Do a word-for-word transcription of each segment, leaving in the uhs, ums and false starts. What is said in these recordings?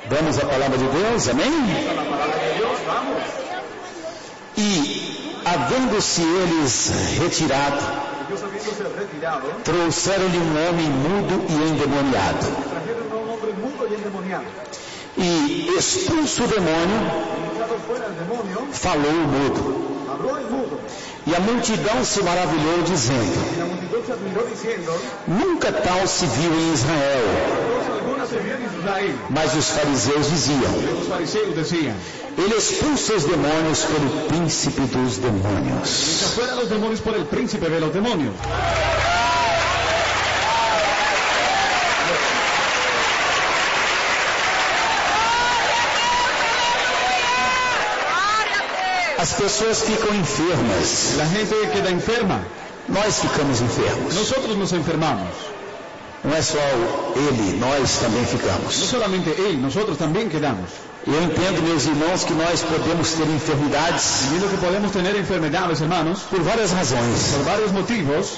Vamos à palavra de Deus, amém? E, havendo-se eles retirado, trouxeram-lhe um homem mudo e endemoniado. E, expulso o demônio, falou o mudo. E a multidão se maravilhou, dizendo: nunca tal se viu em Israel. Mas os fariseus diziam: ele expulsa os demônios pelo príncipe dos demônios. As pessoas ficam enfermas. La gente queda enferma. Nós ficamos enfermos. Nosotros nos enfermamos. Não é só ele, nós também ficamos. No solamente él, nosotros también quedamos. Eu entendo, meus irmãos, que nós podemos ter enfermidades. Entiendo que podemos tener enfermedades, hermanos, por várias razões. Por vários motivos.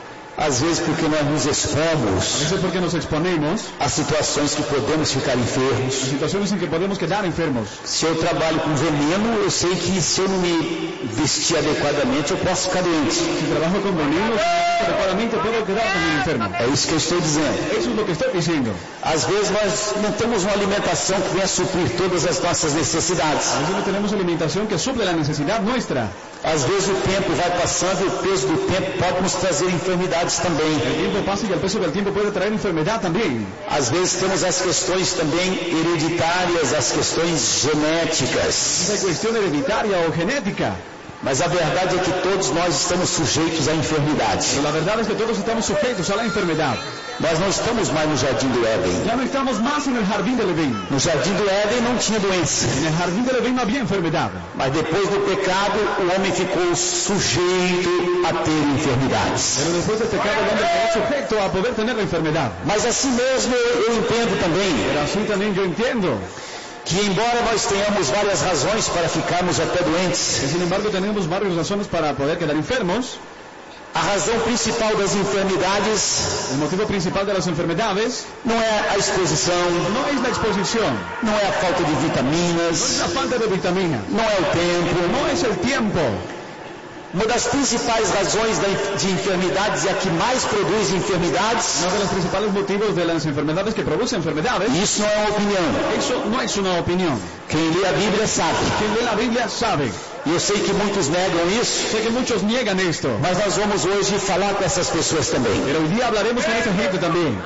Às vezes porque nós nos expomos. A veces porque nos exponemos a situações que podemos ficar enfermos. A situações em que podemos quedar enfermos. Se eu trabalho com veneno, eu sei que se eu não me vestir adequadamente, eu posso ficar doente. Se trabalho com veneno, adequadamente eu posso quedar também enfermo. É isso que eu estou dizendo. Isso é o que estou dizendo. Às vezes nós não temos uma alimentação que venha suprir todas as nossas necessidades. Às vezes não temos alimentação que suple a necessidade nossa. Às vezes o tempo vai passando e o peso do tempo pode nos trazer enfermidades também. O tempo passa e o peso do tempo pode trazer enfermidade também. Às vezes temos as questões também hereditárias, as questões genéticas. Essa questão hereditária ou genética. Mas a verdade é que todos nós estamos sujeitos à enfermidade. Mas a verdade é que todos estamos sujeitos à enfermidade. Nós não estamos mais no Jardim do Éden. Já não estamos mais no Jardim do Éden. No Jardim do Éden não tinha doença. No Jardim do Éden não havia enfermidade. Mas depois do pecado, o homem ficou sujeito a ter enfermidades. Mas depois do pecado, o homem ficou sujeito a poder ter a enfermidade. Mas assim mesmo eu entendo também. Mas assim também eu entendo. Que embora nós tenhamos várias razões para ficarmos até doentes, que, sin embargo, temos várias razões para poder quedar enfermos, a razão principal das enfermidades, o motivo principal das enfermidades, não é a exposição, não é a exposição, não é a falta de vitaminas, não é a falta de vitamina, não é o tempo, não é o tempo. Uma das principais razões de enfermidades e a que mais produz enfermidades. Uno de los principales motivos de las enfermedades que producen enfermedades. Isso não é uma opinião. Isso não é uma opinião. Quem lê a Bíblia sabe. Quem lê a Bíblia sabe. E eu sei que muitos negam isso. Sei que muitos negam isto. Mas nós vamos hoje falar com essas pessoas também. Pero hoy día hablaremos con esa gente também.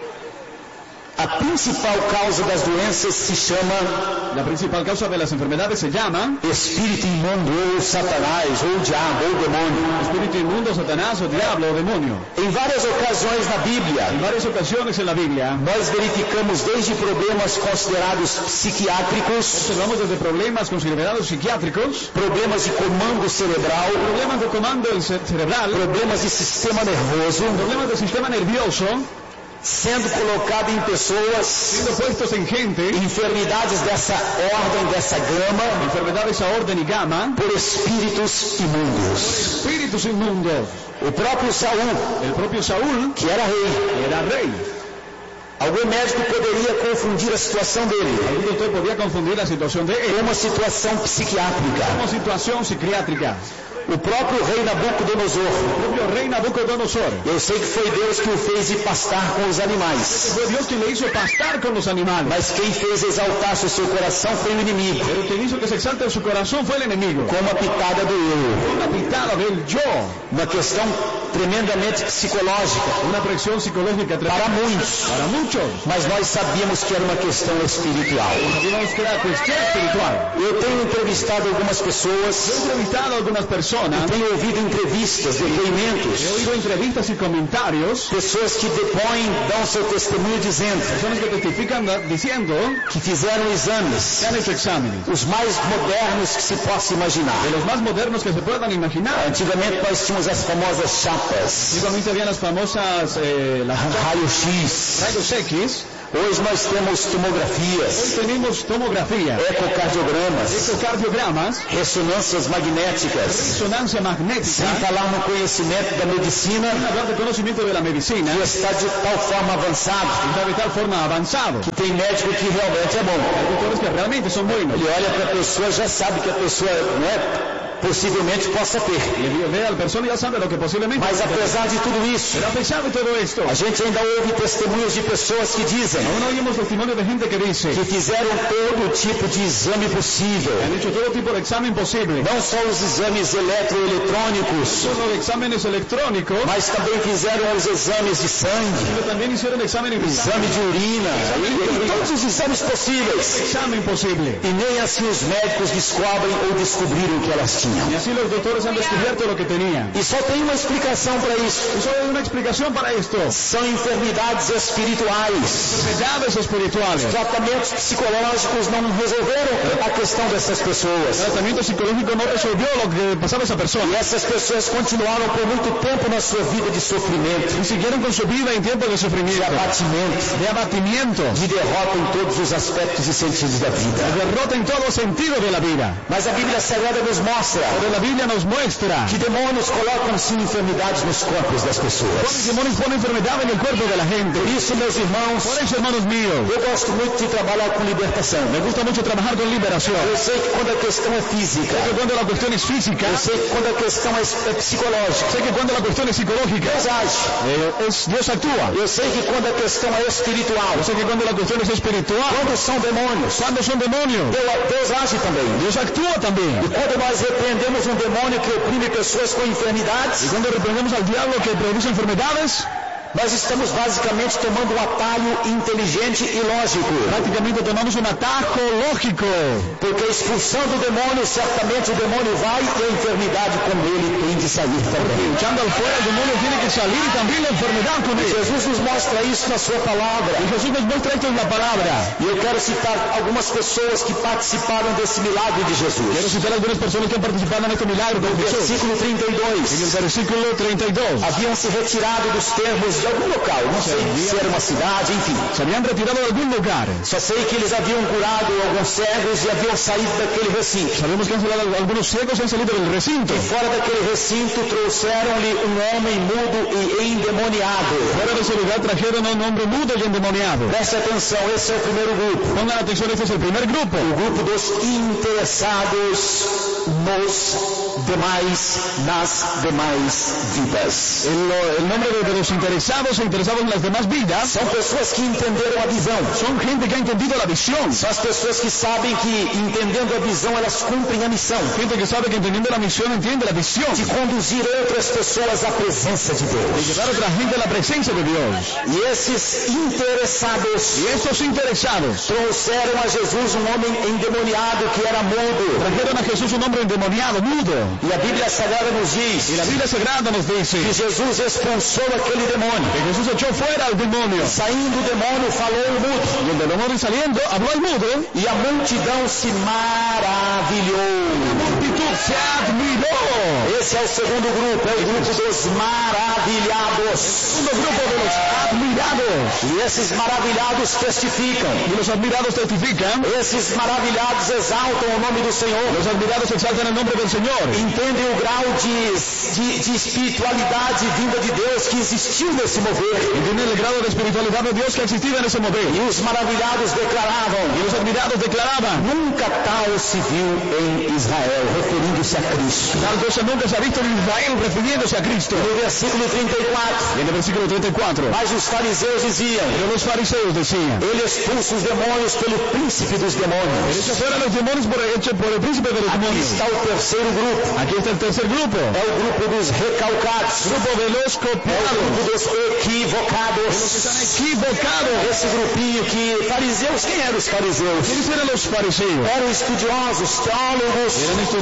A principal causa das doenças se chama, a principal causa das enfermedades se chama espírito imundo, ou Satanás, ou diabo, ou demônio. Espírito imundo, Satanás, ou diabo, ou demônio. Em várias ocasiões na Bíblia, em várias ocasiões na Bíblia, nós verificamos desde problemas considerados psiquiátricos, observamos desde problemas considerados psiquiátricos, problemas de comando cerebral, problemas de comando cerebral, problemas de sistema nervoso, problemas de sistema nervioso, sendo colocado em pessoas, sendo postos em gente, enfermidades dessa ordem, dessa gama, enfermidades dessa ordem e gama, por espíritos imundos. Por espíritos imundos. O próprio Saul, o próprio Saul, que era rei, era rei. Algum médico poderia confundir a situação dele. Algum doutor poderia confundir a situação dele com uma situação psiquiátrica. Uma situação psiquiátrica. O próprio rei Nabucodonosor. O próprio rei Nabucodonosor. Eu sei que foi Deus que o fez ir pastar com os animais. Foi Deus que le hizo pastar com os animais. Mas quem fez exaltar-se o seu coração foi o inimigo. Pero quem hizo que se exalte su coração foi o inimigo. Com uma pitada do eu. Uma pitada do eu. Uma questão tremendamente psicológica. Uma pressão psicológica tremenda. Para muitos. Para muitos. Mas nós sabíamos que era uma questão espiritual. Sabíamos que era questão espiritual. Eu tenho entrevistado algumas pessoas. Eu tenho entrevistado algumas pessoas. Eu tenho ouvido entrevistas, depoimentos. Eu ouvido entrevistas e comentários. Pessoas que depõem, dão seu testemunho dizendo. Pessoas que testificam dizendo que fizeram exames. Que han hecho exames. Os mais modernos que se possa imaginar. De los más modernos que se puedan imaginar. Antigamente nós tínhamos as famosas chapas. Antigamente havia as famosas eh, raio-x. Raios X. Hoje nós temos tomografias. Hoy tenemos tomografía. Ecocardiogramas. Ecocardiogramas. Ressonâncias magnéticas. Resonancia magnética. Sem falar no conhecimento da medicina. Sin hablar del conocimiento de la medicina. Que está de tal forma avançado. Está de tal forma avançado. Que tem médico que realmente é bom. Hay doctores que realmente son buenos. Ele olha para a pessoa e já sabe que a pessoa não é... possivelmente possa ter. Mas apesar de tudo isso, a gente ainda ouve testemunhos de pessoas que dizem que fizeram todo tipo de exame possível. Não só os exames eletroeletrônicos, mas também fizeram os exames de sangue, exame de urina, e todos os exames possíveis. E nem assim os médicos descobrem ou descobriram o que elas tinham. Y así los doctores han descubierto lo que tenían. E só tem uma explicação para isso. Y solo hay una explicación para esto. São enfermidades espirituais. Enfermedades espirituales. Os tratamentos psicológicos não resolveram a questão dessas pessoas. El tratamiento psicológico no resolvió lo que pasaba a esa persona. E essas pessoas continuaram por muito tempo na sua vida de sofrimento. Y siguieron con su vida en tiempo de sufrimiento. De abatimento. De abatimiento. De derrota em todos os aspectos e sentidos da vida. De derrota en todo sentido de la vida. Mas a Bíblia Sagrada nos mostra. Pero la Biblia nos muestra que demônios colocam sim enfermidades nos corpos das pessoas. Os demônios põem enfermidade no corpo da gente. Por isso, meus irmãos, por isso, irmãos meus, eu gosto muito de trabalhar com libertação. Me gusta muito trabalhar com liberação. Eu sei que quando a questão é física, sei que quando a questão é física, eu sei que quando a questão é, é psicológica, sei que quando a questão é psicológica, Deus age. É, Deus atua. Eu sei que quando a questão é espiritual, eu sei que quando a questão é espiritual, quando são demônios, quando são demônios, Deus, Deus age também. Deus atua também. E quando nós repreendemos um demônio que oprime pessoas com enfermidades, e quando repreendemos al diablo que produce enfermedades, nós estamos basicamente tomando um atalho inteligente e lógico. Praticamente tomamos um atajo lógico. Porque a expulsão do demônio, certamente o demônio vai e a enfermidade com ele tem de sair também. Echando fora o demônio tem que sair e também a enfermidade com ele. Jesus nos mostra isso na sua palavra. E Jesus nos mostra isso na palavra. E eu quero citar algumas pessoas que participaram desse milagre de Jesus. Quero citar algumas pessoas que participaram neste milagre de Jesus. Versículo trinta e dois. No versículo trinta e dois. Haviam se retirado dos termos de algum local, não sei se era uma cidade, enfim. Se haviam retirado de algum lugar. Só sei que eles haviam curado alguns cegos e haviam saído daquele recinto. Sabemos que alguns cegos han saído do recinto. E fora daquele recinto trouxeram-lhe um homem mudo e endemoniado. Fora desse lugar trajeron um homem mudo e endemoniado. Preste atenção, esse é o primeiro grupo. Pongan atenção, esse é o primeiro grupo. O grupo dos interessados nos demais, nas demais vidas. El, el nombre de los interesados e interessados nas demais vidas são pessoas que entenderam a visão. São gente que ha entendido a visão. São as pessoas que sabem que entendendo a visão elas cumprem a missão. Gente que sabe que entendendo a missão entende a visão. De conduzir outras pessoas à presença de Deus. De levar outra gente à presença de Deus. E esses interessados. E esses interessados trouxeram a Jesus um homem endemoniado que era mudo. Trajeron a Jesus um homem endemoniado, mudo. E a Bíblia Sagrada nos diz. E a Bíblia Sagrada nos diz que Jesus expulsou aquele demônio. Que Jesus echou fora o demônio. Saindo o demônio falou o mudo. E o demônio saindo falou ao mudo. E a multidão se maravilhou. A multidão se admirou. Esse é o segundo grupo, é o grupo dos maravilhados. O grupo dos admirados. E esses maravilhados testificam. E os admirados testificam. Esses maravilhados exaltam o nome do Senhor. Os admirados exaltam o nome do Senhor. Entendem o grau de, de, de espiritualidade vinda de Deus que existiu nesse mover. Entendem o grau de espiritualidade de Deus que existia nesse mover. E os maravilhados declaravam. E os admirados declaravam. Nunca tal se viu em Israel, referindo-se a Cristo. Tal cosa nunca se ha visto en Israel, refiriéndose a Cristo. No versículo trinta e quatro. E no versículo trinta e quatro. Mas os fariseus diziam. Pero os fariseus diziam. Ele expulsa os demônios pelo príncipe dos demônios. Ele echa fora os demônios por, hecho por el príncipe de los demônios. Aqui está o terceiro grupo. Aqui está o terceiro grupo. É o grupo dos recalcados. Grupo de los copiados. É o grupo dos equivocados. De los que estão equivocados. Esse grupinho que fariseus, quem eram os fariseus? Eles eram os fariseus. Eram estudiosos, teólogos. Eram estudiosos.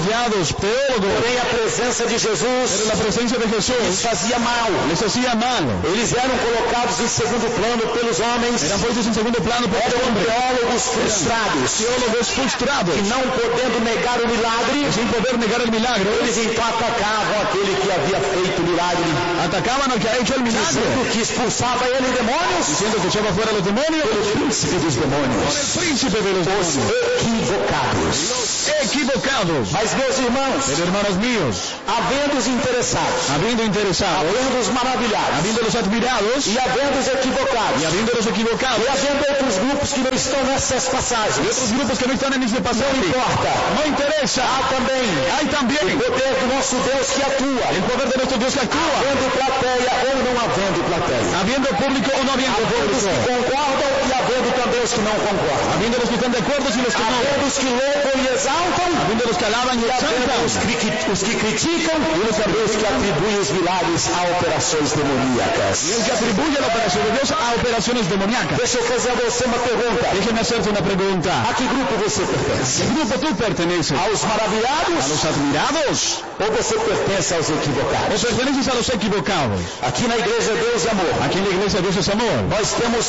licenciados, teólogos. Porém a presença de Jesus, Pero la presencia de Jesús lhes fazia mal. les hacía mal. Eles eram colocados em segundo plano pelos homens. Eran puestos en segundo plano por los Eram hombres. teólogos frustrados, Teólogos frustrados. que não podendo negar o milagre, Sin poder negar el milagro, eles então atacavam aquele que havia feito o milagre, atacaban al que ha hecho el milagro, dizendo que expulsava ele demônios, diciendo que echaba fuera los demonios. pelo príncipe dos Por demônios, el príncipe de los os demonios. equivocados. Equivocados. Mas meus irmãos, Pero hermanos míos, havendo os interessados, habiendo interesados, havendo os maravilhados, habiendo los admirados e havendo os equivocados, y habiendo los equivocados, e havendo outros grupos que não estão nessas y passagens, otros grupos que no están en ese pasaje, não importa, no interesa. há também Hay también o poder do nosso Deus que atua, el poder de nuestro Dios que actúa, havendo plateia ou não havendo plateia, habiendo público o no habiendo havendo os que público, concordam e havendo também os que não concordam, habiendo los que están de acuerdo y los que no, havendo os que louvam e exaltam, habiendo los que alaban y e havendo os exaltan, que, os que criticam e os também os que atribuem os milagres a operações demoníacas. y el que atribuye la operación de Dios a operaciones demoníacas. Deixa eu fazer a você uma pergunta. Déjeme hacerte una pregunta. A que grupo você pertence? ¿Qué grupo tú perteneces? Aos maravilhados ¿A los admirados ou você pertence aos o equivocados? perteneces a los equivocados? Aqui na Igreja Deus e Amor, Aquí en la iglesia Dios es amor. nós temos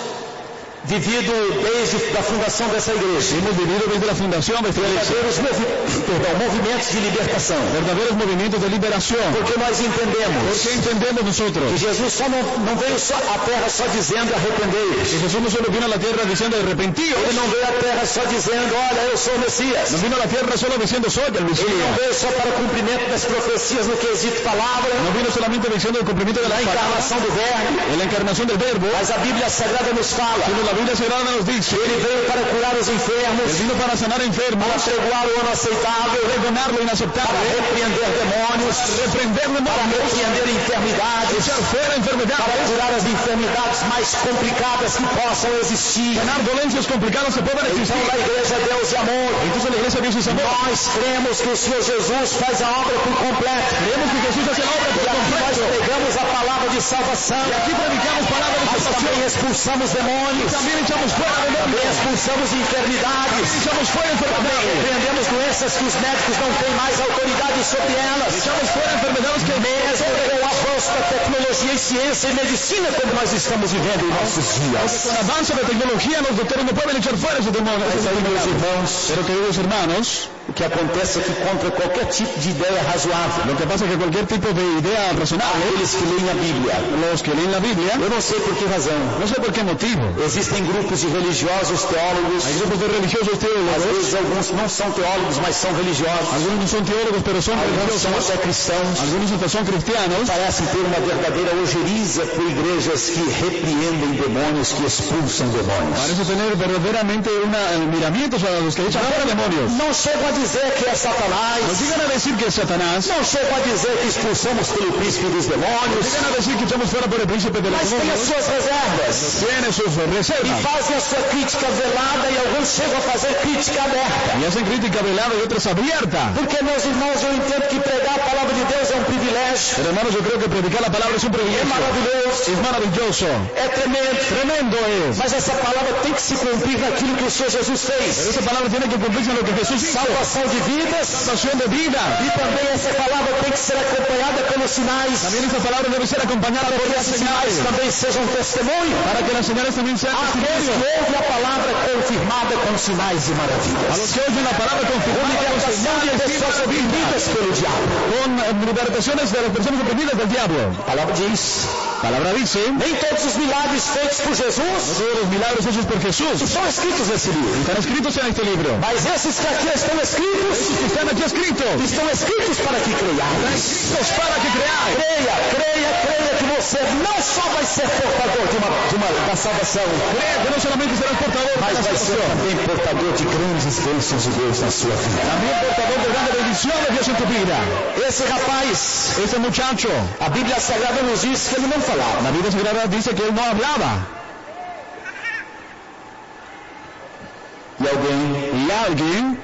vivido desde a fundação dessa igreja Hemos vivido desde la fundación de esta iglesia verdadeiros movi perdão, movimentos de libertação, verdaderos movimientos de liberación. porque nós entendemos Porque entendemos nosotros que Jesus só não, não veio só à terra só dizendo arrependei. que Jesús no solo vino a la tierra diciendo arrepentíos, Ele não veio à terra só dizendo olha eu sou o Messias. no vino a la tierra solo diciendo soy el Ele não Mesías, veio só para o cumprimento das profecias no quesito palavra, no vino solamente diciendo el cumplimiento de na la palabra, encarnação do Verbo, en la encarnación del verbo, mas a Bíblia Sagrada nos fala. sino la Biblia Sagrada nos dice, Ele veio para curar os enfermos, él vino para sanar para enfermos, pregoar o inaceitável, pregonar lo para inaceptable, repreender demônios, reprender para demonios, repreender enfermidades, echar fuera para enfermedades, curar as enfermidades mais complicadas que possam existir. sanar dolencias complicadas que puedan Então, existir. na Igreja Deus e Amor, Entonces la iglesia Dios es amor. nós cremos que o Senhor Jesus faz a obra por completo. Creemos que Jesús hace la obra E por aqui nós completo. pregamos a palavra de salvação, Y aquí predicamos palabras de mas salvación. também expulsamos demônios, También echamos fuera também demonios. expulsamos enfermidades, Echamos fuera enfermedades. repreendemos doenças que os médicos não têm mais autoridade sobre elas. Echamos fuera enfermedades que Mesmo com o avanço da tecnologia e ciência e medicina como nós estamos vivendo em nossos dias. con avance de tecnología los doctores no pueden echar fuera esos demonios. Mas aí, meus irmãos, Pero queridos hermanos, o que acontece é que contra qualquer tipo de ideia razoável, lo que pasa es que cualquier tipo de idea razonable, aqueles que leem a Bíblia, los que leen la Biblia, eu não sei por que razão, no sé por qué motivo, existem grupos de religiosos, teólogos, hay grupos de religiosos às teólogos, vezes alguns não são teólogos, mas são religiosos, algunos no son teólogos pero son alguns são religiosos, até cristãos, algunos hasta son cristianos, parecem ter uma verdadeira ojeriza por igrejas que repreendem demônios, que expulsam demônios. parece tener verdaderamente una, eh, miramientos a los que echan fuera demonios. Não chego a dizer que é Satanás, Nos llegan a decir que es Satanás, não chego a dizer que expulsamos pelo príncipe dos nos demônios, llegan a decir que echamos fuera por el príncipe de los mas tem as demonios, suas reservas. tiene sus E reservas, fazem a sua crítica velada e alguns chegam a fazer crítica aberta. y hacen crítica velada y otras abierta. Porque, meus irmãos, eu entendo que pregar a palavra de Deus é um privilégio, Pero hermanos, yo creo que predicar la palabra es un é privilegio, maravilhoso, es maravilloso, é tremendo, tremendo es. mas essa palavra tem que se cumprir naquilo que o Senhor Jesus Pero fez. esa palabra tiene que cumplirse en lo que Jesús hizo, Salvação de vidas, salvación de vida. e também essa palavra tem que ser acompanhada pelos sinais, También esta palabra debe ser acompañada por para que las esses sinais señales, também sejam testemunho. para que las señales también sean Aqueles que testimonio. ouvem a palavra confirmada com sinais e A los maravilhas. que oyen la palabra confirmada con Libertação señales, de pessoas oprimidas pelo diabo. con eh, libertaciones de las personas oprimidas del diablo. A palavra diz, La palabra dice, nem todos os milagres feitos por no Jesus todos los milagros hechos por Jesús estão escritos nesse livro. están escritos en este libro. Mas esses que aqui estão escritos, Estos que están aquí escritos, estão escritos para que creiais. escritos para que creáis. Creia, creia, creia que você não só vai ser portador de uma, de uma, da salvação, Crea que no solamente serás portador de mas la vai ser salvación, também portador de grandes bênçãos de Deus na sua vida. también portador de grande bendición de Dios en tu vida. Esse rapaz, Este muchacho, a Bíblia Sagrada nos diz que ele não falava. la Biblia Sagrada dice que él no hablaba. E alguém Y alguien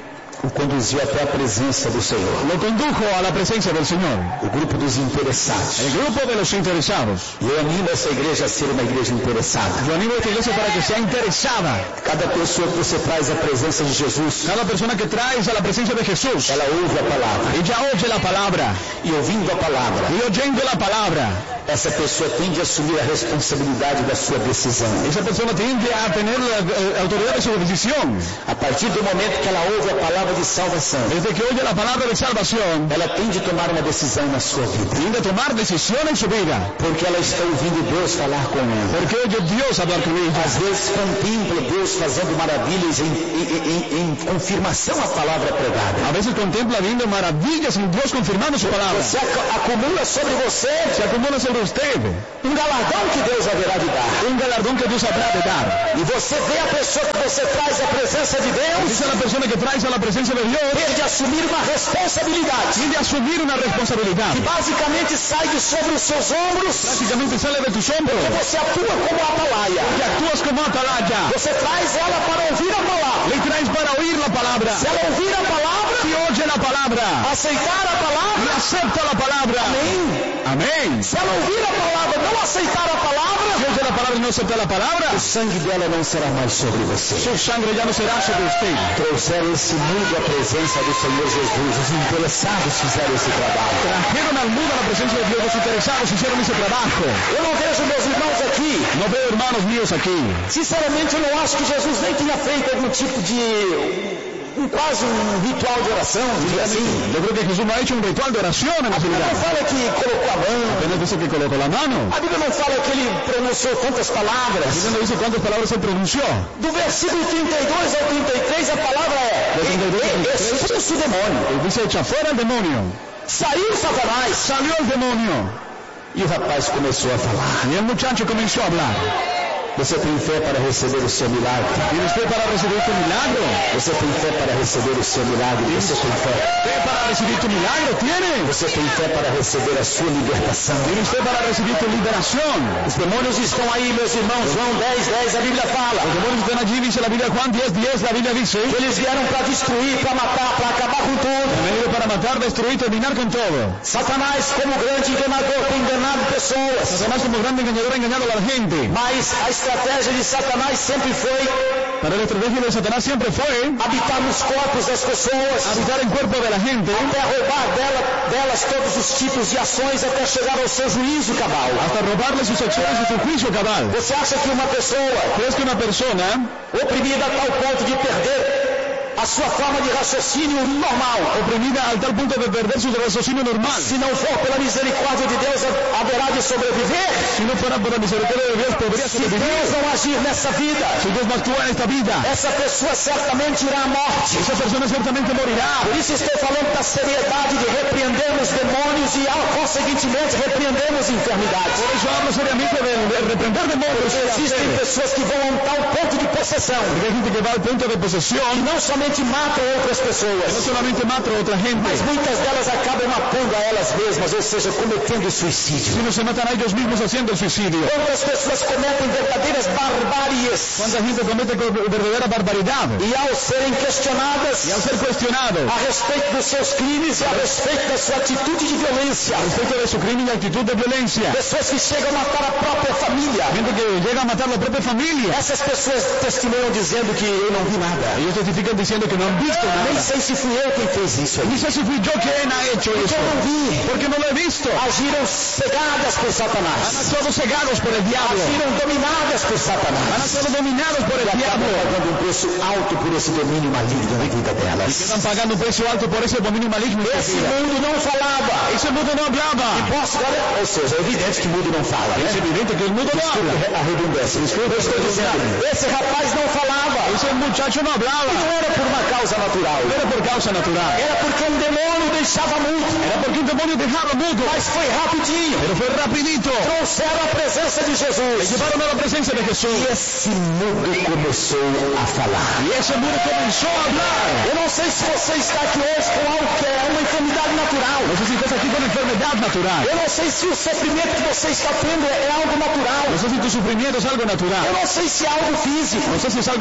o conduziu até a presença do Senhor. Lo condujo a la presencia del Señor. O grupo dos interessados. El grupo de los interesados. E eu animo essa igreja a ser uma igreja interessada. Yo animo a esta iglesia para que sea interesada. Cada pessoa que você traz à presença de Jesus. Cada persona que traes a la presencia de Jesús. Ela ouve a palavra. Ella oye la palabra. E ouvindo a palavra. Y oyendo la palabra. Essa pessoa tende a assumir a responsabilidade da sua decisão. Esa persona tiende a tener la eh, autoridad de su decisión. A partir do momento que ela ouve a palavra de salvação. Desde que oye la palabra de salvación. Ela tende a tomar uma decisão na sua vida. Tiende a tomar decisión en su vida. Porque ela está ouvindo Deus falar com ela. Porque oye Dios hablar con ella. Às vezes contempla Deus fazendo maravilhas em, em, em, em confirmação à palavra pregada. A veces contempla viendo maravillas en Dios confirmando su palabra. Você acumula sobre você. Se acumula sobre usted. Um galardão que Deus haverá de dar. Um galardão que Deus haverá de dar. E você vê a pessoa que você traz à presença de Deus. Esa es la persona que traes a la presencia de Dios. Tem de assumir uma responsabilidade. Tem de assumir uma responsabilidade. Que basicamente sai de sobre os seus ombros. Praticamente sale de tus hombros. Porque você atua como atalaia. Porque actúas como atalaya. Você traz ela para ouvir a palavra. Le traes para oír la palabra. Se ela ouvir a palavra. Si oye la palabra. Aceitar a palavra. Y acepta la palabra. Amém. Amém. Se ela ouvir a palavra, não aceitar a palavra. Si oye la palabra y no acepta la palabra. O sangue dela não será mais sobre você. Su sangre ya no será sobre usted. Trouxeram esse mundo à presença do Senhor Jesus. Os interessados fizeram esse trabalho. Trajeron al mundo a la presencia de Dios. Los interesados hicieron ese trabajo. Eu não vejo meus irmãos aqui. No veo hermanos míos aquí. Sinceramente, eu não acho que Jesus nem tinha feito algum tipo de... Um, quase um ritual de oração, diria assim. Eu creo que Jesús no ha hecho un ritual de oración en a ese lugar. Bíblia não fala que colocou a mão. Apenas dice que colocó la mano. A Bíblia não fala que ele pronunciou tantas palavras. A Bíblia não dice cuántas palabras se pronunció. Do versículo trinta e dois ao trinta e três, a palavra é expulsa o demônio. Ele dice echa fuera el demonio. Saiu Satanás. Salió el demonio. E o rapaz começou a falar. Y el muchacho comenzó a hablar. Você tem fé para receber o seu milagre? ¿Tiene usted para recibir tu milagro? Você tem fé para receber o seu milagre? Você tem fé? ¿Fé para recibir tu milagro? ¿Tiene? Você tem fé para receber a sua libertação? ¿Tiene usted para recibir tu liberación? Os demônios estão aí, meus irmãos. João dez, dez, a Bíblia fala. Los demonios están allí, dice la Biblia. Juan diez, diez, la Biblia dice. Que eles vieram para destruir, para matar, para acabar com tudo. Han venido para matar, destruir, terminar con todo. Satanás, como grande enganador, tem enganado pessoas. Satanás, como grande engañador, ha engañado a la gente. Mas a estratégia de Satanás sempre foi... Para la estrategia de Satanás siempre fue habitar nos corpos das pessoas, habitar el cuerpo de la gente, até roubar dela, delas todos os tipos de ações até chegar ao seu juízo cabal. Hasta robarle sus acciones y su juicio cabal. Você acha que uma pessoa, ¿crees que una persona oprimida a tal ponto de perder a sua forma de raciocínio normal, oprimida a tal punto de perder su raciocínio normal, se não for pela misericórdia de Deus, haverá de sobreviver? Si no fuera por la misericordia de Dios, podría sobrevivir. Se Deus não agir nessa vida, si Dios no actúa en esta vida, essa pessoa certamente irá à morte. Esa persona certamente morirá. Por isso estou falando da seriedade de repreendermos demônios e, consequentemente, repreendermos enfermidades. Por eso hablo seriamente de, de reprender demônios. Existem pessoas que vão a um tal ponto de possessão. Porque hay gente que va al punto de posesión. E não somente matam outras pessoas. No solamente matam outra gente. Mas muitas delas acabam matando a elas mesmas, ou seja, cometendo suicídio. Sino se matan a ellos mismos haciendo el suicidio. Quantas pessoas cometem verdadeiras barbáries. Cuánta gente comete verdadeira barbaridade. E ao serem questionadas, e ao ser questionado a respeito dos seus crimes e a respeito da sua atitude de violência, a respeito de su crimen y actitud de violencia, pessoas que chegam a matar a própria família, gente que llega a matar a própria família, essas pessoas testemunham dizendo que eu não vi nada. Ellos testifican diciendo que no han visto nada. Nem sei se fui eu quem fez isso. Ni sé si fui yo quien ha hecho Porque eso. eu não vi. Porque no lo he visto. Agiram cegadas por Satanás. Han actuado cegados por el diablo. Agiram dominadas por Satanás. Han actuado dominados por el diablo. Pagando um preço alto por esse domínio maligno na vida delas. Y quedan pagando un preço alto por esse dominio maligno. Esse mundo não falava. Esse mundo não hablaba. E posso, ou seja, é evidente que o mundo não fala. É evidente que o mundo não habla. A redundância. Eu estou dizendo, esse rapaz não falava. Esse muchacho não hablaba. E não era por uma causa natural. Não era por causa natural. Era porque um demônio deixava mudo. Era porque um demônio deixava mudo. Mas foi rapidinho. Pero foi rapidito. Trouxeram a presença de Jesus. E levaram a presença de Jesus. E esse mudo começou a falar. E esse mudo começou a falar. Eu não sei se você está aqui hoje com algo que é uma enfermidade natural. Não sei se você está aqui com uma enfermidade natural. Eu não sei se o sofrimento que você está tendo é algo natural. Não sei se o sofrimento é algo natural. Eu não sei se é algo físico. Não sei se é algo físico.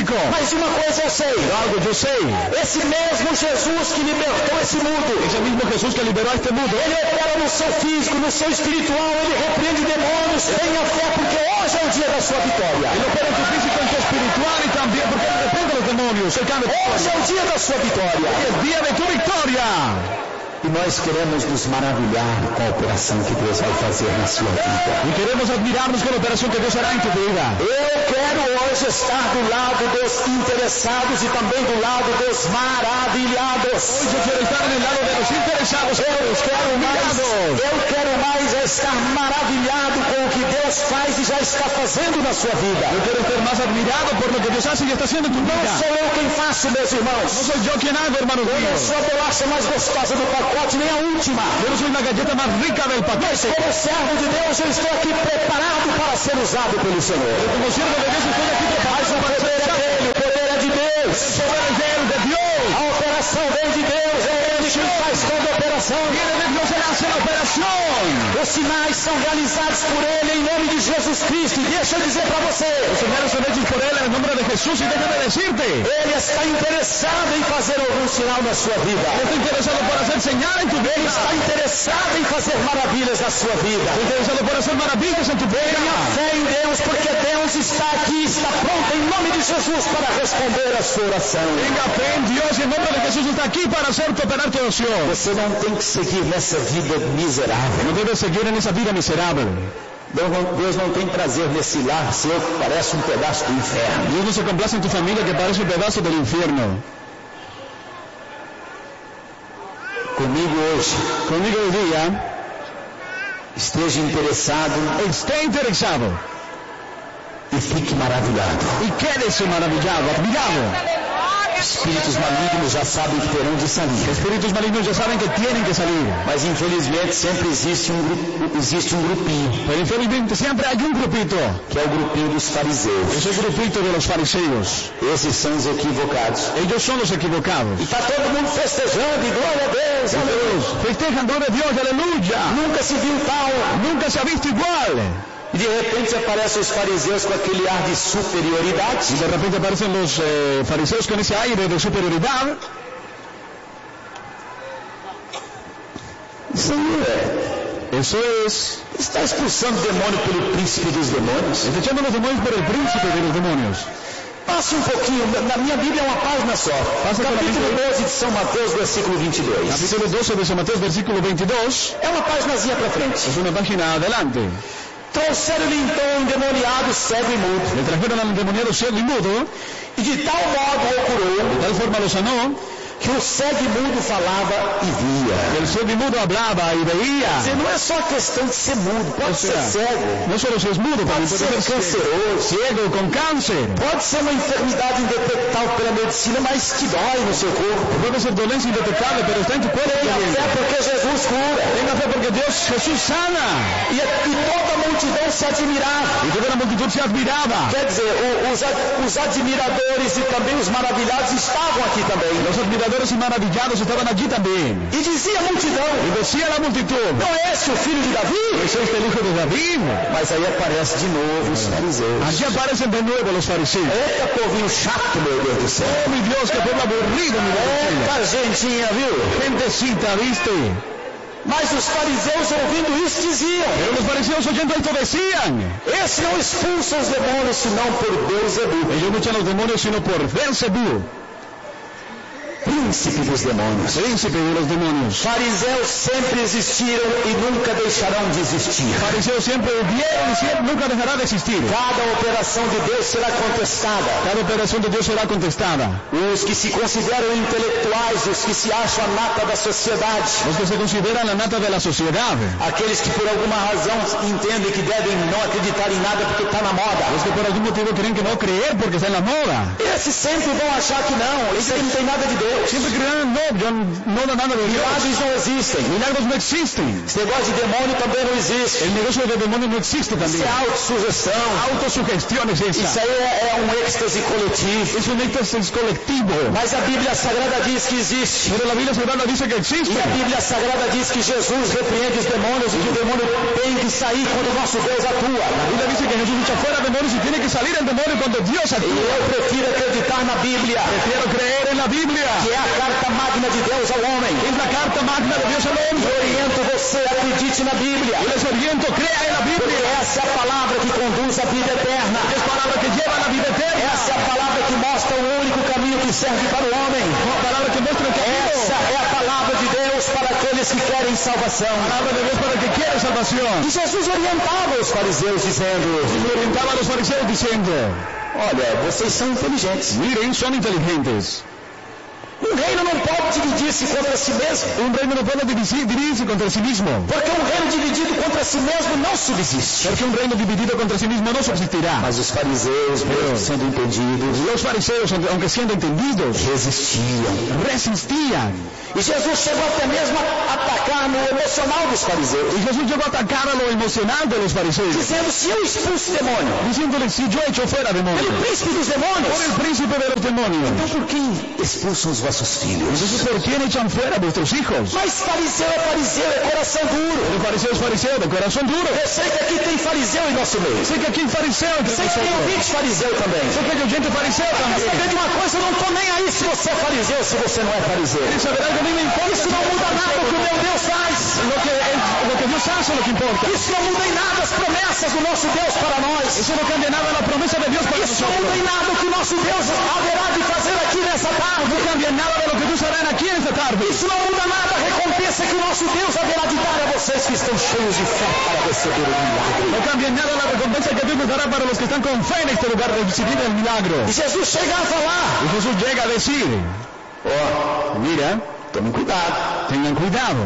físico. Mas de uma coisa eu sei. Algo eu sei. Esse mesmo Jesus que libertou esse mundo. Esse mesmo Jesus que liberou este mundo. Ele opera no seu físico, no seu espiritual. Ele repreende demônios. Tenha fé, porque hoje é o dia da sua vitória. Ele opera en tu físico, en tu espiritual y también porque él reprende a los demonios. Hoje é o dia da sua vitória. É o dia de tu vitória. E nós queremos nos maravilhar com a operação que Deus vai fazer na sua vida. E queremos admirarnos com a operação que Deus fará em tu vida. Eu quero hoje estar do lado dos interessados e também do lado dos maravilhados. Hoje eu quero estar no lado dos interessados. Eu quero mais, eu quero mais é estar maravilhado com o que Deus faz e já está fazendo na sua vida. Eu quero estar mais admirado por lo que Deus hace e está haciendo en tu vida. Não sou eu quem faço, meus irmãos. Não sou eu quem hago, hermanos Eu não míos. sou a bolacha mais gostosa do pacote, nem a última. Eu não sou a galleta mais rica del pacote. Mas como servo de Deus, eu estou aqui preparado para ser usado pelo Senhor. Eu como siervo de Deus estou aqui preparado Mas o para ser poder é dele, o poder é de Deus. O poder é de Deus. A operação vem de Deus, é ele quem faz toda a operação. Viene de Dios, Él hace la operación. Os sinais são realizados por ele em nome de Jesus Cristo. E deixa eu dizer para você, Los señales son hechos por Él en el nombre de Jesús y déjame decirte. ele está interessado em fazer algum sinal na sua vida. Él está interesado por hacer señal en tu Ele vida. está interessado em fazer maravilhas na sua vida. Está interesado por hacer maravillas en tu vida. Tenha fé em Deus, porque Deus está aqui, está pronto em nome de Jesus para responder a sua oração. Tenga fe en Dios y en nombre de Jesús está aquí para hacerte operar tu oración. Você não tem que seguir nessa vida miserável. No debes seguir en esa vida miserable. Deus não, Deus não tem prazer nesse lar seu que parece um pedaço do inferno. Dios no se complace en tu familia que parece un pedazo del infierno. Comigo hoje, Conmigo hoy día, esteja interessado esté interesado e fique maravilhado. y quédese maravillado, admirado. Espíritos malignos já sabem que terão de sair. Espíritus malignos ya saben que tienen que salir. Mas infelizmente sempre existe um, grupo, existe um grupinho, Pero infelizmente siempre hay un grupito. que é o grupinho dos fariseus. Es el grupito de los fariseos. Esses são os equivocados. Ellos son los equivocados. E está todo mundo festejando, e glória a Deus, aleluia. Festejan gloria a Dios, aleluya. Nunca se viu tal. Nunca se ha visto igual. E de repente aparecem os fariseus com aquele ar de superioridade. Y de repente aparecen los eh, fariseos con ese aire de superioridad. Isso aí é. Eso es. Está expulsando o demônio pelo príncipe dos demônios. Está echando los demonios por el príncipe de los demonios. Passe um pouquinho, na minha Bíblia é uma página só. Passa pela Capítulo Bíblia. doze de São Mateus, versículo vinte e dois. Capítulo doce de San Mateo, versículo veintidós. É uma páginazinha para frente. Es una página adelante. Trouxeram-lhe então um endemoniado, cego e mudo. Le trajeron al endemoniado ciego y mudo. E de tal modo o curou, De tal forma lo sanó. que o cego e mudo falava e via. El ciego y mudo hablaba y veía. Quer dizer, não é só questão de ser mudo, pode O sea, ser cego, No solo si es mudo, pode también puede ser ser ciego. canceroso, Ciego con cáncer. pode ser uma enfermidade indetectável pela medicina, mas que dói no seu corpo. Puede ser dolencia indetectable, pero está en tu cuerpo. Tenha fé porque Jesus cura. Tenga fe porque Dios, Jesús sana. E, e toda a multidão se admirava. Y toda la multitud se admiraba. Quer dizer, o- os, ad- os admiradores e também os maravilhados estavam aqui também. Los admiradores y maravillados estaban allí también. E dizia a multidão, Y decía la multitud: não é esse o filho de Davi? ¿Es este el hijo de David? Mas aí aparece de novo os fariseus. Allí aparecen de nuevo los fariseos. Eita povinho chato, meu Deus do céu. Oh, mi Dios, que pueblo aburrido, mi Dios. Eita gentinha, viu? Gentecita, ¿viste? Mas os fariseus ouvindo isso diziam, Pero los fariseos oyendo esto decían: esse não expulsa os demônios senão por Beelzebub, ellos no echan los demonios sino por Beelzebub, príncipe dos demônios. príncipe de los demonios. Fariseus sempre existiram e nunca deixarão de existir. Fariseos siempre vivieron y siempre, nunca dejará de existir. Cada operação de Deus será contestada. Cada operación de Dios será contestada. Os que se consideram intelectuais, os que se acham a nata da sociedade, Los que se consideran la nata de la sociedad. aqueles que por alguma razão entendem que devem não acreditar em nada porque está na moda. Los que por algún motivo creen que no creer porque está en la moda. Esses sempre vão achar que não, isso aí não tem nada de Deus. Deus. Siempre creerán, no, yo no da nada de Dios. Milagres não existem. Milagros no existen. Esse negócio de demônio também não existe. El negocio de demonios no existe también. Isso é autossugestão. Autosugestión es esa. Isso aí é, é um êxtase coletivo. Es un éxtasis colectivo. Mas a Bíblia Sagrada diz que existe. Pero la Biblia Sagrada dice que existe. E a Bíblia Sagrada diz que Jesus repreende os demônios e que o demônio tem que sair quando o nosso Deus atua. La Biblia dice que Jesús echa fuera demonios y tiene que salir el demonio cuando Dios E actúa. eu prefiro acreditar na Bíblia, Prefiero creer en la Biblia. que é a carta magna de Deus ao homem. Es la carta magna de Dios al E hombre. oriento você, acredite na Bíblia. Y les oriento, crea en la Porque Biblia. essa é a palavra que conduz a vida eterna. Es palabra que lleva a la vida eterna. Essa é a palavra que mostra o único caminho que serve para o homem. Palabra que muestra el camino. Essa é a palavra de Deus para aqueles que querem salvação. Palabra de Dios para el que quiere salvación. E Jesus orientava os fariseus dizendo: Y orientaba a los fariseos diciendo, olha, vocês são inteligentes. miren, son inteligentes. Um reino não pode dividir-se contra si mesmo. Un reino no puede dividir- dividirse contra sí mismo. Porque um reino dividido contra si mesmo não subsiste. Porque un reino dividido contra sí mismo no subsistirá. Mas os fariseus, mesmo sendo entendidos, Los fariseos, aunque siendo entendidos, resistiam. resistían. E Jesus chegou até mesmo a atacar no emocional dos fariseus, Y Jesús llegó a atacar a lo emocional de los fariseos, dizendo: se eu expulso o demônio diciéndole, si yo echo fuera pelo demonios, príncipe dos demônios, por el príncipe de los demonios, então por quem expulsam os vossos filhos? entonces ¿por quién echan fuera a vuestros hijos? Mas fariseu é fariseu, é coração duro. El fariseo es fariseo, de corazón duro. Eu sei que aqui tem fariseu em nosso meio. Sé que aquí hay fariseo entre Sei que tem nosotros. ouvinte fariseu também. Sé que hay gente fariseo Quer también. saber de uma coisa? Eu não estou nem aí se você é fariseu ou se você não é fariseu. ¿Quieres saber algo? A mí me importa. Isso não muda nada o que o meu Deus faz. Lo que, es- lo que Dios hace es lo que importa. Isso não muda em nada as promessas do nosso Deus para nós. Eso no cambia nada la promesa de Dios para Isso não nosotros. muda em nada o que o nosso Deus haverá de fazer aqui nessa tarde. No cambia nada de lo que Dios hará aquí esta tarde. Isso não muda nada a recompensa que o nosso Deus haverá de dar a vocês que estão cheios de fé para receber o milagre. No cambia nada la recompensa que Dios nos dará para los que están con fe en este lugar de recibir el milagro. E Jesus chegava lá: Y Jesús llega a decir, ó, mira, tomem cuidado, tengan cuidado,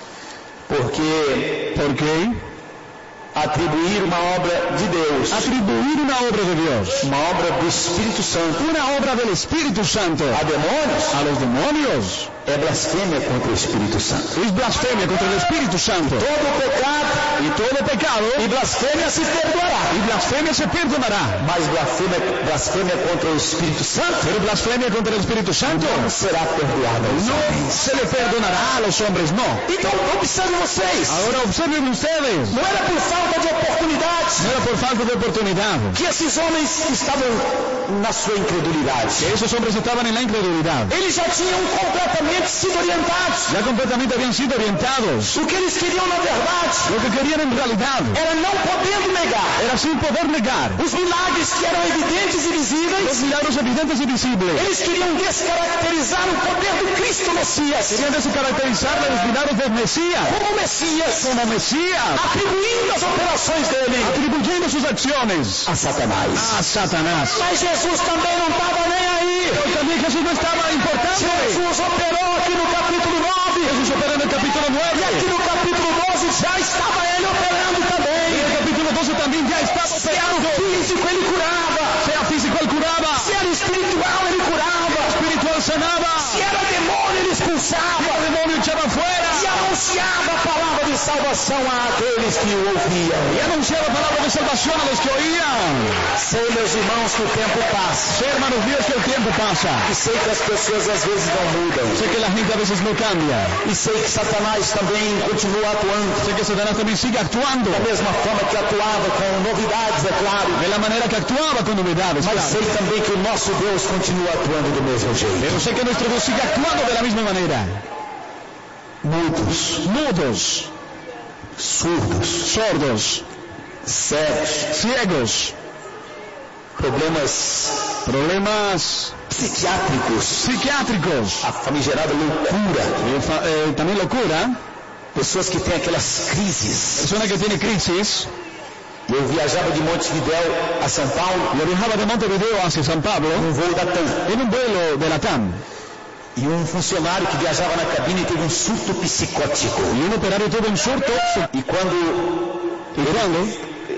porque porque atribuir uma obra de Deus, atribuir una obra de Dios, uma obra do Espírito Santo una obra del Espíritu Santo, a demônios, a los demonios, é blasfêmia contra o Espírito Santo. es blasfemia contra el Espíritu Santo. Todo pecado Y todo pecado e blasfêmia se perdoará, y blasfemia se perdonará. mas blasfêmia, blasfêmia contra o Espírito Santo Pero blasfemia contra el Espíritu Santo não será perdoada aos no homens. se le perdonará a los hombres, no. Então observe vocês, Ahora observen ustedes, não era por falta de oportunidade no era por falta de oportunidad, que esses homens estavam na sua incredulidade. que esos hombres estaban en la incredulidad. Eles já tinham completamente sido orientados. Ya completamente habían sido orientados. O que eles queriam na verdade Lo que querían en realidad era não podendo negar era sin poder negar os milagres que eram evidentes e los visíveis. milagros evidentes y visibles. Eles queriam descaracterizar o poder do Cristo Messias Querían descaracterizar los milagros del Mesías como Messias, como Mesías, atribuindo as operações dele atribuyendo sus acciones a Satanás. a Satanás. Mas Jesus também não estava nem aí. Pero también Jesús no estaba importando. Jesus operou aqui no capítulo nove. Jesús operó en el capítulo E nueve. aqui no capítulo doze já estava ele operando Y en também. el capítulo doce también ya estaba Se era operando. físico, ele curava. Sea físico, él curaba. Se era espiritual, ele curava. Espiritual sanaba. Se era demônio, ele expulsava. El demonio echaba fuera. E anunciava a palavra de salvação àqueles que o ouviam. Y anunciaba palabra de salvación a los que oían. Sei, meus irmãos, que o tempo passa. Sé, hermanos míos, que el tiempo pasa. E sei que as pessoas às vezes não mudam. Sé que la gente a veces no cambia. E sei que Satanás também continua atuando. Sé que Satanás también sigue actuando. Da mesma forma que atuava com novidades, é claro. De la manera que actuaba con novedades. Mas Claro. sei também que o nosso Deus continua atuando do mesmo jeito. Pero sé que nuestro Dios sigue actuando de la misma manera. Mudos, Mudos, surdos, sordos, cegos, ciegos, problemas problemas psiquiátricos, psiquiátricos, a famigerada loucura, eh, fa- eh, también locura, pessoas que têm aquelas crises. persona que tiene crisis. Eu viajava de Montevidéu a São Paulo Yo viajaba de Montevideo hacia San Pablo num voo da TAM. en un vuelo de la T A M E um funcionário que viajava na cabine teve um surto psicótico. y un operario tuvo un surto E quando y cuando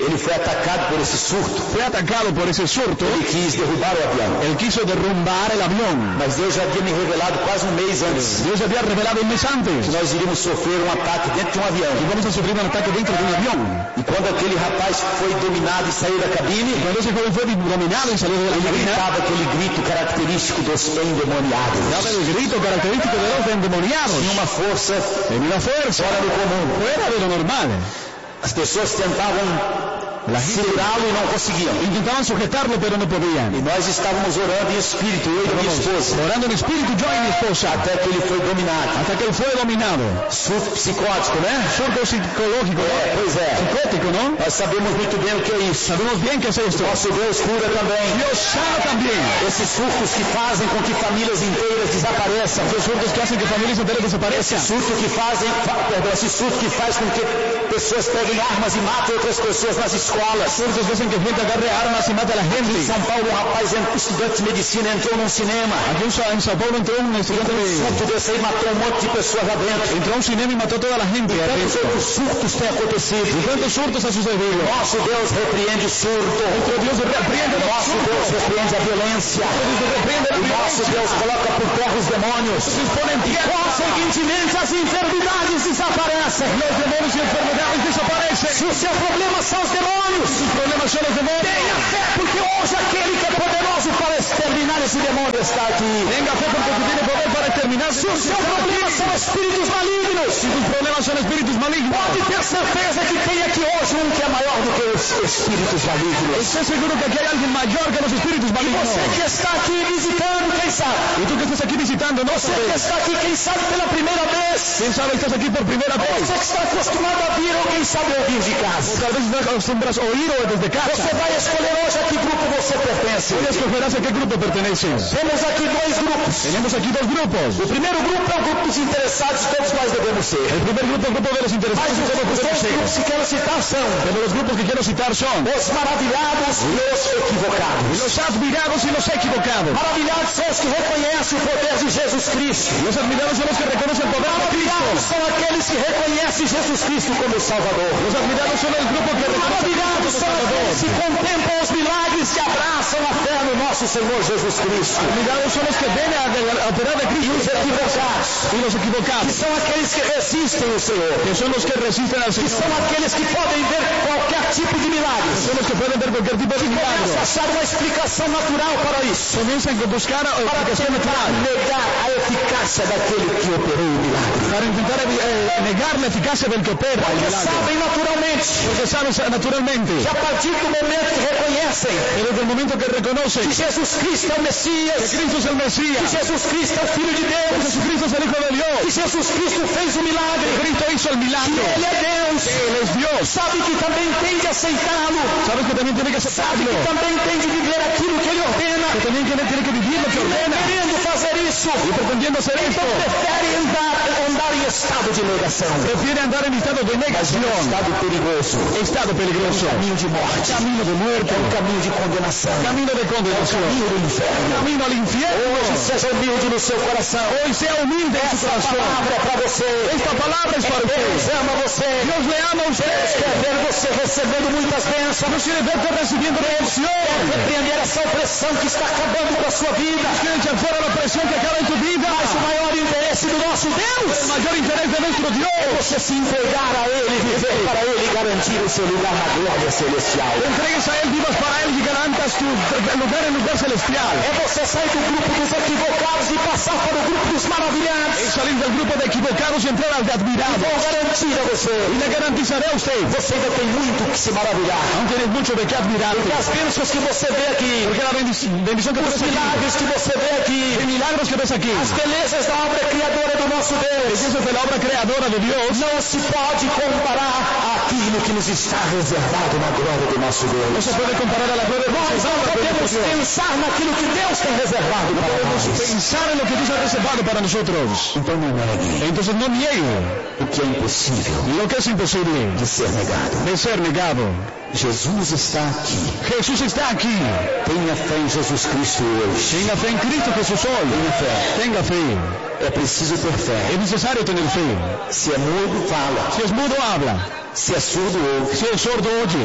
Ele foi atacado por esse surto. Fue atacado por ese surto. Ele quis derrubar o avião. Él quiso derrumbar el avión. Mas Deus já havia me revelado quase um mês antes. Dios había revelado un mes antes Que nós iríamos sofrer um ataque dentro de um avião. que vamos a sufrir un ataque dentro de un avión. E quando aquele rapaz foi dominado e saiu da cabine, Cuando ese joven fue dominado y salió de la ele cabina, gritava aquele grito característico dos endemoniados. daba el grito característico de los endemoniados. Tinha uma força Tenía una fuerza fora do comum. fuera de lo normal. As pessoas tentavam La gente segurá-lo e não conseguiam. intentaban sujetarlo, pero no E podían. nós estávamos orando em espírito, eu e minha esposa, Orando en espíritu, yo y mi esposa, até que ele foi dominado. hasta que él fue dominado. Surto psicótico, né? Surto psicológico, É, pois é. psicótico, ¿no? Nós sabemos muito bem o que é isso. Sabemos bien qué es esto. Nosso Deus cura também. Dios sana también. Esses surtos que fazem com que famílias inteiras desapareçam. Esos surtos que hacen que familias enteras desaparezcan. Surto que fazem, fa- perdão, esse surto que faz com que pessoas peguem armas e matem outras pessoas nas escolas. Surtos que hacen que gente agarre armas y mate a la Em gente. São Paulo, um rapaz, en- estudante de medicina, entrou num cinema. Aquí en Sa- en Sao Paulo entró un estudiante Um de... surto desse aí matou um monte de pessoas lá dentro. Entró a un cinema y mató a toda la gente. Tantos outros surtos têm acontecido. ¿Y cuántos surtos ha sucedido? Nosso Deus repreende o surto. Nuestro Dios reprende los Nosso Deus surtos. repreende a violência. Dios reprende la O nosso violencia. Deus coloca por terra os demônios. Dios pone en tierra. Consequentemente, as enfermidades desaparecem. Los demonios y enfermedades desaparecen. Se o seu problema são os demônios, Sus problemas son los demonios. tenha fé, porque hoje aquele que é poderoso para exterminar esse demônio está aqui. Tenga fe porque tú tienes poder para exterminar. Se o seu problema são espíritos malignos, Si tus problemas son espíritus malignos, pode ter certeza que tem aqui hoje um que é maior do que os espíritos malignos. estoy seguro que aquí hay alguien mayor que los espíritus malignos. Você que está aqui visitando, quem sabe? Y tú que estás aquí visitando, no Você que sabes. está aqui, quem sabe, pela primeira vez. ¿Quién sabe estás aquí por primera vez? Você que está acostumado a vir ou quem sabe ouvir de O casa. tal vez estás acostumbras a oír o desde casa. Você vai escolher hoje a que grupo você pertence. Hoy escogerás a qué grupo perteneces. Temos aqui dois grupos. Tenemos aquí dos grupos. O primeiro grupo é o grupo dos interessados, todos nós devemos ser. El primer grupo es el grupo de los Mas interesados. os, que todos os dois podemos ser. grupos que quero citar são Pero los grupos que quiero citar son os maravilhados e os equivocados. los admirados y los equivocados. Maravilhados são os que reconhecem o poder de Jesus Cristo. Los admirados son los que reconocen el poder de Maravilhados Cristo. são aqueles que reconhecem Jesus Cristo como Salvador. Los admirados son el grupo que reconoce a Maravilhados Cristo são como Salvador. aqueles que contemplam os milagres que abraçam a fé no nosso Senhor Jesus Cristo. Admirados son los que ven a, a operar de E Cristo. os equivocados, Y los que equivocados, são aqueles que resistem o Senhor. que son los que resisten al Que Señor. são aqueles que podem ver qualquer tipo de milagres. Son los que pueden ver cualquier tipo de milagro. Começa a achar uma explicação natural para isso. Comienzan a buscar a Para explicación tentar natural. negar a eficácia daquele que operou o milagre. Para intentar eh, negar la eficacia del que opera el Porque milagro. sabem naturalmente Porque sabes naturalmente que a partir do momento que reconhecem que desde el momento que reconocen que Jesus Cristo é o que Messias, Cristo es el que Mesías, Jesus Cristo é o Filho de que Deus, Jesucristo es el Hijo de Dios, que Jesus Cristo fez o milagre, que Cristo hizo el que milagro, Ele é Deus, que Él es Dios. sabe que também tem de aceitá-lo, Sabes que también tiene que sabe aceptarlo, que também tem de viver aquilo que Ele ordena, que también tiene, tiene que vivir lo que ordena querendo fazer isso, y pretendiendo hacer esto. então prefere andar, andar em estado de negação, Prefiere andar en estado de negación, estado perigoso, estado peligroso, caminho de morte, camino de muerte, é um caminho de condenação, camino de condenación, caminho do inferno. camino al infierno. Hoje seja humilde no seu coração. Hoy sea humilde en su Essa corazón. palavra é para você. Esta palabra es para Deus usted. ama você. Dios le ama a Deus usted. quer ver você recebendo muitas bênçãos. Dios quiere verte recibiendo bendición. Repreender essa opressão que está acabando com a sua vida. Quiere echar fuera la presión que acaba en tu vida. Mas o maior interesse do nosso Deus El mayor interés de nuestro é Dios. você se entregar a Ele, viver para Ele e garantir o seu lugar na glória celestial. Te entregues a Él, vivas para Él y garantas tu lugar en lugar celestial. É você sair do grupo dos equivocados e passar para o grupo dos maravilhados. Es salir del grupo de equivocados y entrar al de admirados. Vou garantir a você. Y le garantizaré a usted. Você ainda tem muito que se maravilhar. Aún tienes mucho de qué admirar. Porque as bênçãos que você vê aqui, Porque la bendición, bendición que os ves aquí, milagres que você vê aqui, los milagros que ves aquí, as belezas da obra criadora do nosso Deus, bellezas de la obra creadora de Dios, não se pode comparar àquilo que nos está reservado na glória do nosso no Deus. se puede comparar a la gloria de Nós Dios. não podemos pensar naquilo que Deus tem reservado para nós. Pensar en lo que Dios ha reservado para nosotros. Então não negue Entonces no niegue o que é impossível lo que es imposible de ser negado. de ser negado. Jesus está aqui. Jesús está aquí. Tenha fé em Jesus Cristo hoje. Tenga fe en Cristo Jesús hoy. Tenha fé. Tenga fe. É preciso ter fé. Es necesario tener fe. Se é mudo, fala. Si es mudo, habla. Se é surdo, ouve. Si es sordo, oye.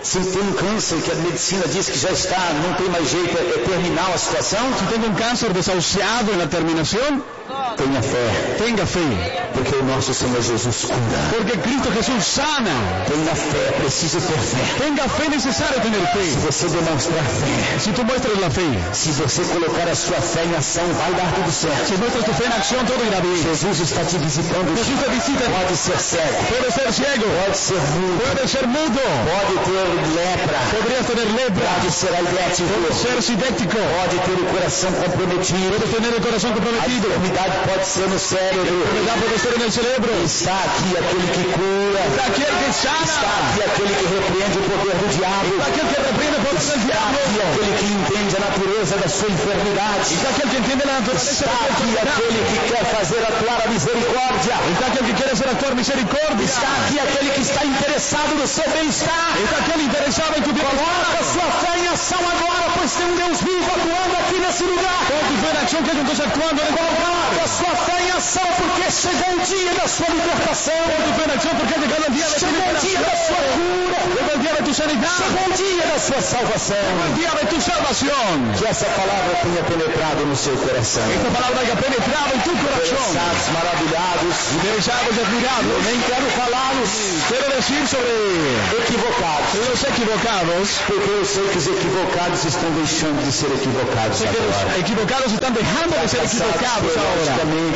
Se tem um câncer que a medicina diz que já está, não tem mais jeito, é, é terminal a situação. Se tem um câncer desahuciado na terminação, tenha fé. Tenha fé. Porque o nosso Senhor Jesus cura. Porque Cristo Jesus sana. Tenha fé, preciso ter fé. Tenha fé, necessário ter fé. Se você demonstrar fé, se tu mostras a fé, se você colocar a sua fé em ação, vai dar tudo certo. Se mostras tu fé em ação, tudo irá bem. Jesus está te visitando. Jesus te visita. Pode ser cego. Pode ser cego. Pode ser mudo. Pode ser mudo. Pode ter lepra. Poderia ter lepra. Pode ser aidético. Pode ser sidético. Pode ter o coração comprometido. Pode ter o coração comprometido. A enfermidade pode ser no cérebro. A enfermidade pode ser no cérebro. Está aqui aquele que cura. Está aquele que sana. Está aqui aquele que repreende o poder do diabo. Está aquele que repreende o poder do diabo. Está aqui aquele que entende a natureza da sua enfermidade. Está aquele que entende a natureza da sua enfermidade. Está aqui aquele que quer fazer atuar a misericórdia. Está aquele que quer fazer atuar misericórdia. Está aqui aquele que está interessado no seu bem-estar. Está aquele interessado em tu bem-estar. Coloca a sua fé em ação agora, pois tem um Deus vivo atuando aqui nesse lugar. Coloca fé em ação que Deus está atuando em qualquer lugar. Coloca a sua fé em ação porque chegou o dia da sua libertação. Coloca fé em ação porque chegou o dia da sua Chegou o dia da sua cura. Chegou o dia da tua sanidade. Chegou o dia da sua salvação. Chegou o dia da tua salvação. Que essa palavra tenha penetrado no seu coração. Esta palavra tenha penetrado em tu coração. Interessados, maravilhados. Interessados, admirados. Eu nem quero falá-los. Quero dizer sobre equivocados. Os equivocados. Porque eu sei que os equivocados estão deixando de ser equivocados agora. Os equivocados estão deixando de ser equivocados agora.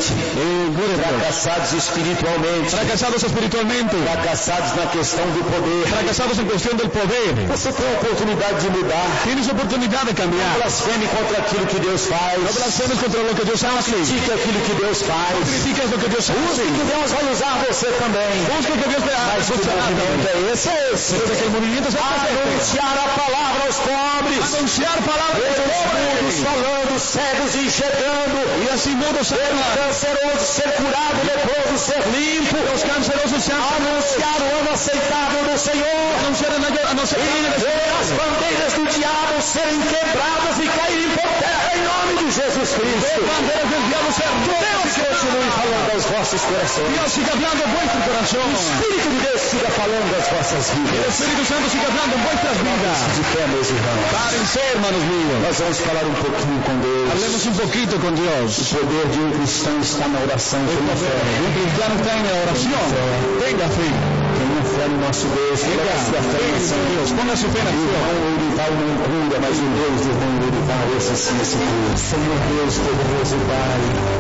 Fracassados espiritualmente. Fracassados espiritualmente. Fracassados na questão do poder. Fracassados em questão do poder. Você tem a oportunidade de mudar. Tienes oportunidade de cambiar. Não blasfeme contra aquilo que Deus faz. Não blasfemes contra o que Deus faz. Critique aquilo que Deus faz. Critique o que Deus faz. Use que Deus vai usar você também. Busque o que Deus vai Mas que movimento é esse? É esse. Aquele movimento é anunciar a palavra aos pobres. Anunciar a palavra aos pobres. Falando, cegos enxergando. E assim mudos ser canceroso ser curado, leproso ser limpo. Os cancerosos ser anunciar o ano aceitável do Senhor. Anunciar o ano aceitável do Senhor. As bandeiras do diabo serem quebradas e caírem por terra em nome de Jesus Cristo. As bandeiras do diabo serem Deus continue falando aos vossos corações. Deus siga falando em vosso coração. O Espírito de Deus siga falando às vossas vidas. O Espírito Santo siga falando em vossas vidas. De pé, meus irmãos. Parem-se, hermanos míos. Nós vamos falar um pouquinho com Deus. Hablemos um pouquinho com Deus. O poder de um cristão está na oração. Tenha fé. Um cristão está na oração. Tenha fé. Tenha fé no nosso Deus. Tenha sua fé em Deus. Ponga sua fé na Deus. O irmão Eurival não cura, mas o Deus do irmão Eurival, esse sim, esse cura. Senhor Deus, poderoso Pai.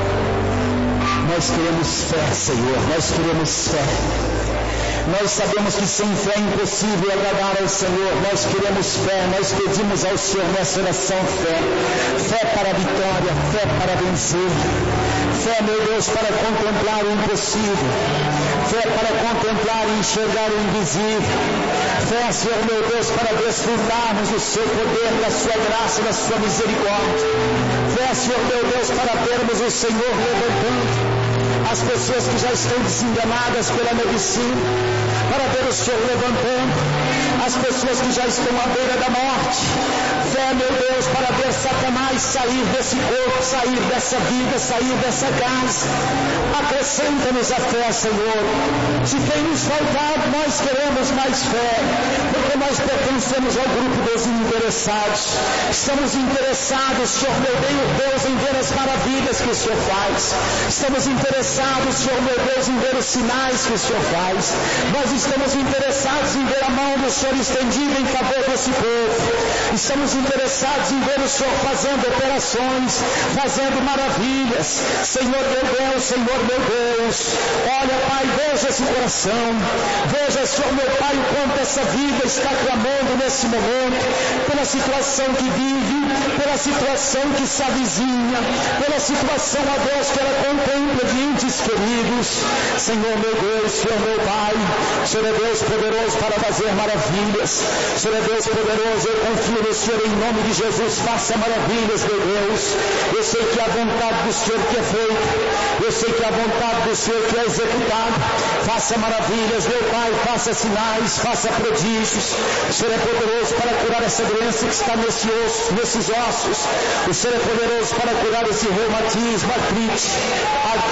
Nós queremos fé, Senhor. Nós queremos fé. Nós sabemos que sem fé é impossível agradar ao Senhor. Nós queremos fé, nós pedimos ao Senhor nessa oração fé. Fé para a vitória, fé para vencer. Fé, meu Deus, para contemplar o impossível. Fé para contemplar e enxergar o invisível. Fé, Senhor, meu Deus, para desfrutarmos do seu poder, da sua graça, da sua misericórdia. Fé, Senhor, meu Deus, para vermos o Senhor levantando as pessoas que já estão desenganadas pela medicina, para ver o Senhor levantando as pessoas que já estão à beira da morte. Fé, meu Deus, para ver Satanás sair desse corpo, sair dessa vida, sair dessa casa. Acrescenta-nos a fé, Senhor. Se tem nos faltado, nós queremos mais fé, porque nós pertencemos ao grupo dos interessados. Estamos interessados, Senhor meu Deus, em ver as maravilhas que o Senhor faz. Estamos interessados, Senhor meu Deus, em ver os sinais que o Senhor faz. Nós estamos interessados em ver a mão do Senhor estendida em favor desse povo. Estamos interessados em ver o Senhor fazendo operações, fazendo maravilhas. Senhor meu Deus, Senhor meu Deus, olha, Pai, veja esse coração, veja, Senhor meu Pai, o quanto essa vida está clamando nesse momento, pela situação que vive, pela situação que se avizinha, pela situação, ó Deus, que ela contempla de entes queridos. Senhor meu Deus, Senhor meu Pai, Senhor é Deus poderoso para fazer maravilhas. Senhor é Deus poderoso, eu confio no Senhor em nome de Jesus, faça maravilhas, meu Deus. Eu sei que a vontade do Senhor que é feita, eu sei que a vontade do Senhor que é executada. Faça maravilhas, meu Pai, faça sinais, faça prodígios. O Senhor é poderoso para curar essa doença que está nesse osso, nesses ossos. O Senhor é poderoso para curar esse reumatismo, artrite, artrite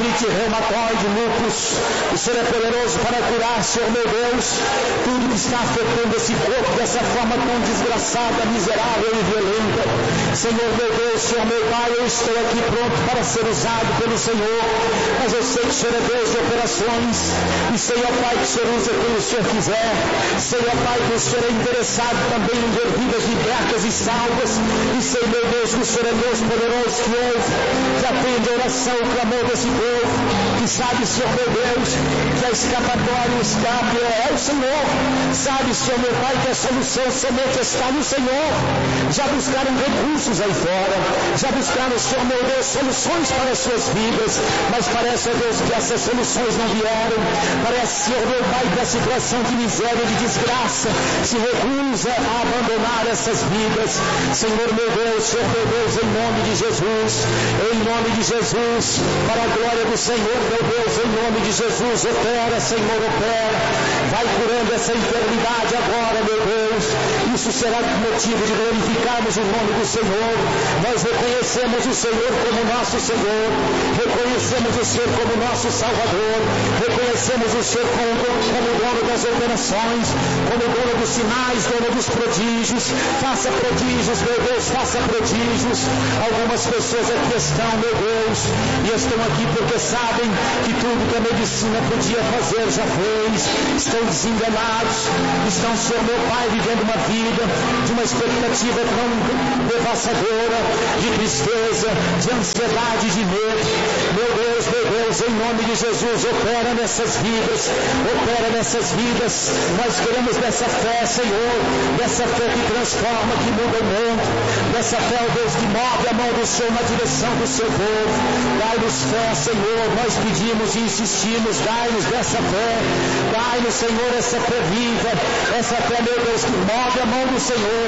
reumatoide, lúpus. O Senhor é poderoso para curar, Senhor meu Deus, tudo que está afetando esse corpo dessa forma tão desgraçada, miserável e violenta. Senhor meu Deus, Senhor meu Pai, eu estou aqui pronto para ser usado pelo Senhor, mas eu sei que o Senhor é Deus de operações, e sei, ó Pai, que o Senhor usa quem o Senhor quiser. Sei, ó Pai, que o Senhor é interessado também em ver vidas libertas e salvas, e sei, meu Deus, que o Senhor é Deus poderoso que ouve, que atende a oração, o clamor desse povo, que sabe, Senhor meu Deus, que a escapatória, o escape é o Senhor. Sabe, Senhor meu Pai, que a solução somente está no Senhor. Já buscaram recursos aí fora, já buscaram, Senhor meu Deus, soluções para as suas vidas, mas parece, ó Deus, que essas soluções não vieram. Parece, Senhor meu Pai, que a situação de miséria e de desgraça se recusa a abandonar essas vidas. Senhor meu Deus, Senhor meu Deus, em nome de Jesus, em nome de Jesus, para a glória do Senhor, meu Deus, em nome de Jesus, opera, Senhor, opera, vai curando essa enfermidade agora, meu Deus. Isso será motivo de glorificarmos o nome do Senhor. Nós reconhecemos o Senhor como nosso Senhor, reconhecemos o Senhor como nosso Salvador, reconhecemos o Senhor como, como dono das operações, como dono dos sinais, dono dos prodígios. Faça prodígios, meu Deus, faça prodígios. Algumas pessoas aqui estão, meu Deus, e estão aqui porque sabem que tudo que a medicina podia fazer já fez. Estão desenganados, estão, Senhor meu Pai, vivendo uma vida de uma expectativa tão devastadora, de tristeza, de ansiedade, de medo. Meu Deus, meu Deus, em nome de Jesus, opera nessas vidas, opera nessas vidas. Nós queremos dessa fé, Senhor, dessa fé que transforma, que muda o mundo, dessa fé, ó Deus, que move a mão do Senhor na direção do seu povo. Dai-nos fé, Senhor, nós pedimos e insistimos, dai-nos dessa fé, dai-nos, Senhor, essa fé viva, essa fé, meu Deus, que move a mão do Senhor,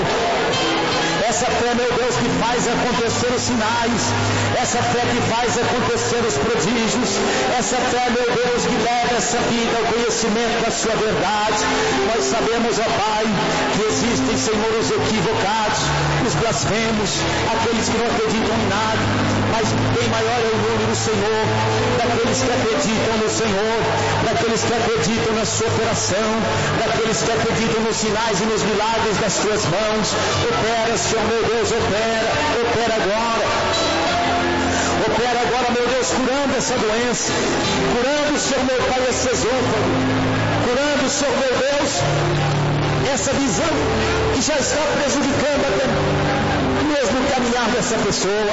essa fé, meu Deus, que faz acontecer os sinais, essa fé que faz acontecer os prodígios, essa fé, meu Deus, que leva essa vida ao conhecimento da sua verdade. Nós sabemos, ó Pai, que existem, Senhor, os equivocados, os blasfemos, aqueles que não acreditam em nada, mas bem maior é o número do Senhor, daqueles que acreditam no Senhor, daqueles que acreditam na sua operação, daqueles que acreditam nos sinais e nos milagres das tuas mãos. Opera, Senhor meu Deus, opera, opera agora. Opera agora, meu Deus, curando essa doença, curando, Senhor meu Pai, esse esôfago, curando, Senhor meu Deus, essa visão que já está prejudicando até mesmo o caminhar dessa pessoa.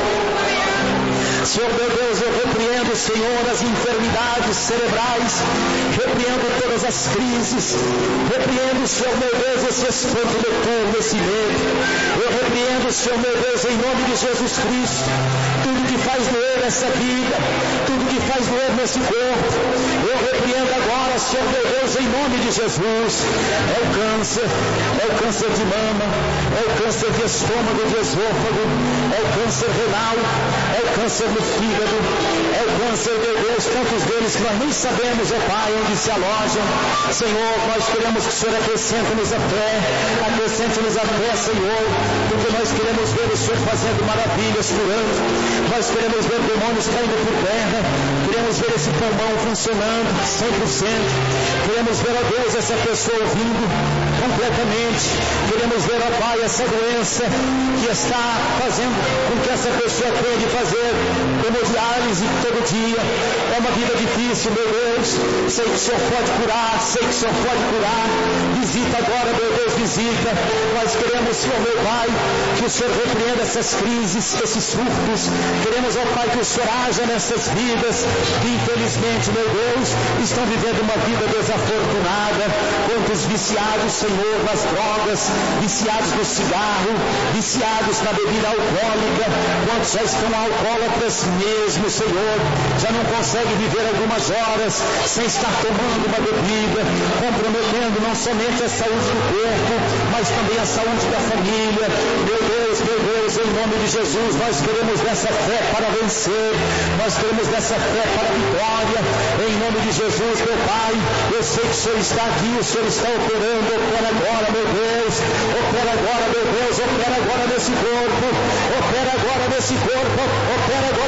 Senhor meu Deus, eu repreendo, Senhor, as enfermidades cerebrais, repreendo todas as crises, repreendo, Senhor meu Deus, esse espanto noturno, esse medo. Eu repreendo, Senhor meu Deus, em nome de Jesus Cristo, tudo que faz doer essa vida, tudo que faz doer nesse corpo. Eu repreendo agora, Senhor meu Deus, em nome de Jesus. É o câncer, é o câncer de mama, é o câncer de estômago, de esôfago, é o câncer renal, é o câncer no fígado, é o câncer, meu Deus, tantos deles que nós nem sabemos, ó Pai, onde se alojam. Senhor, nós queremos que o Senhor acrescente-nos a fé, acrescente-nos a fé, Senhor, porque nós queremos ver o Senhor fazendo maravilhas, curando, nós queremos ver demônios caindo por terra, queremos ver esse pulmão funcionando cem por cento, queremos ver, ó Deus, essa pessoa ouvindo completamente, queremos ver, ó Pai, essa doença que está fazendo com que essa pessoa tenha de fazer hemodiálise todo dia. É uma vida difícil, meu Deus. Sei que o Senhor pode curar, sei que o Senhor pode curar. Visita agora, meu Deus, visita. Nós queremos, Senhor, meu Pai, que o Senhor repreenda essas crises, esses surtos. Queremos, ó Pai, que o Senhor haja nessas vidas que, infelizmente, meu Deus, estão vivendo uma vida desafortunada. Quantos viciados, Senhor, nas drogas, viciados no cigarro, viciados na bebida alcoólica, quantos já estão alcoólatras mesmo, Senhor, já não conseguem viver algumas horas sem estar tomando uma bebida, comprometendo não somente a saúde do corpo, mas também a saúde da família. Meu Deus, meu Deus, em nome de Jesus, nós queremos dessa fé para vencer, nós queremos dessa fé para a vitória, em nome de Jesus, meu Pai. Eu sei que o Senhor está aqui, o Senhor está operando, opera agora, meu Deus, opera agora, meu Deus, opera agora nesse corpo, opera agora nesse corpo, opera agora nessa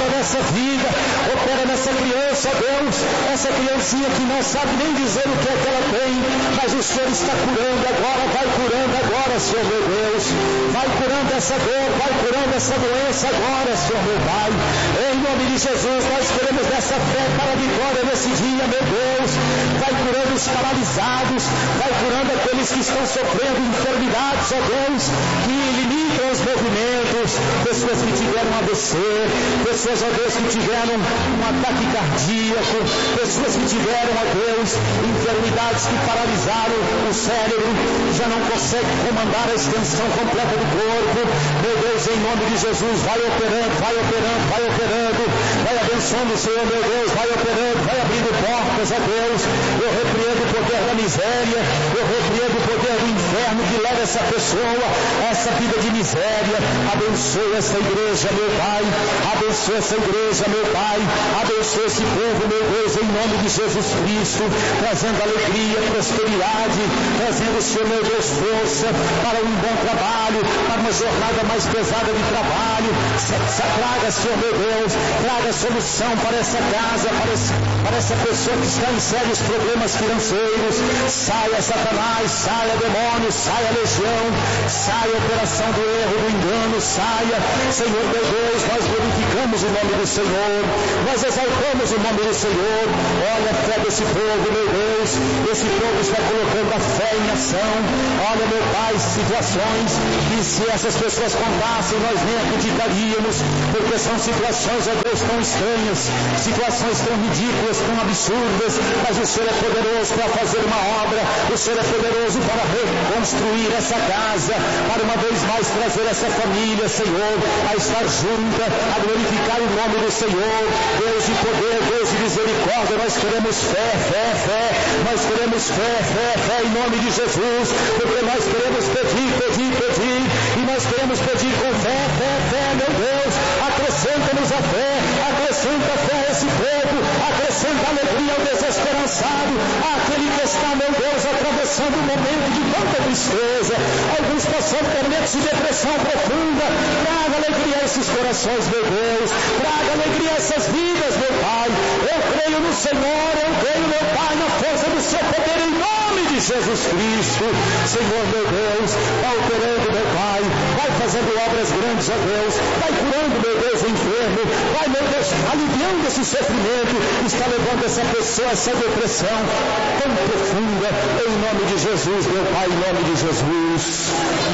vida. Opera nessa criança, Deus, essa criancinha que não sabe nem dizer o que é que ela tem, mas o Senhor está curando agora, vai curando agora, Senhor meu Deus, vai curando essa dor, vai curando essa doença agora, Senhor meu Pai, em nome de Jesus. Nós queremos dessa fé para a vitória nesse dia, meu Deus. Vai curando os paralisados, vai curando aqueles que estão sofrendo enfermidades, ó Deus, que limitam os movimentos, pessoas que tiveram A V C, pessoas, ó Deus, que tiveram um ataque cardíaco, pessoas que tiveram, ó Deus, enfermidades que paralisaram o cérebro, já não consegue comandar a extensão completa do corpo. Meu Deus, em nome de Jesus, vai operando, vai operando, vai operando, vai abençoando o Senhor, meu Deus, vai operando, vai abrindo portas, ó Deus. Eu repreendo o poder da miséria, eu repreendo o poder do inferno que leva essa pessoa a essa vida de miséria. Abençoa essa igreja, meu Pai, abençoa essa igreja, meu Pai, abençoa esse povo, meu Deus, em nome de Jesus Cristo, trazendo alegria, prosperidade, trazendo, Senhor, meu Deus, força para um bom trabalho, para uma jornada mais pesada de trabalho. Traga, Senhor, meu Deus, traga solução para essa casa, para, esse, para essa pessoa que está em sérios problemas financeiros. Saia Satanás, saia demônio, saia legião, saia operação do erro, do engano, saia, Senhor meu Deus. Nós glorificamos o nome do Senhor, nós exaltamos o nome do Senhor. Olha a fé desse povo, meu Deus, esse povo está colocando a fé em ação. Olha, meu Pai, situações que se essas pessoas contassem nós nem acreditaríamos, porque são situações, ó Deus, tão estranhas, situações tão ridículas, tão absurdas, mas o Senhor é poderoso para fazer uma obra, o Senhor é poderoso para reconstruir essa casa, para uma vez mais trazer essa família, Senhor, a estar junta, a glorificar o nome do Senhor. Deus de poder, Deus de misericórdia, nós queremos fé, fé, fé, nós queremos fé, fé, fé em nome de Jesus, porque nós queremos pedir, pedir, pedir, e nós queremos pedir com fé, fé, fé, meu Deus. Acrescenta-nos a fé, acrescenta a fé a esse povo, acrescenta alegria ao desesperançado, àquele que está, meu Deus, atravessando um momento de tanta tristeza, alguns passando por momentos de depressão profunda. Traga alegria a esses corações, meu Deus, traga alegria a essas vidas, meu Pai. Eu creio no Senhor, eu creio, meu Pai, na força do seu poder, em nome de Jesus Cristo. Senhor, meu Deus, vai operando, meu Pai, vai fazendo obras grandes, ó Deus, vai curando, meu Deus, o enfermo, vai, meu Deus, aliviando esse sofrimento, está levando essa pessoa a essa depressão tão profunda, em nome de Jesus, meu Pai, em nome de Jesus.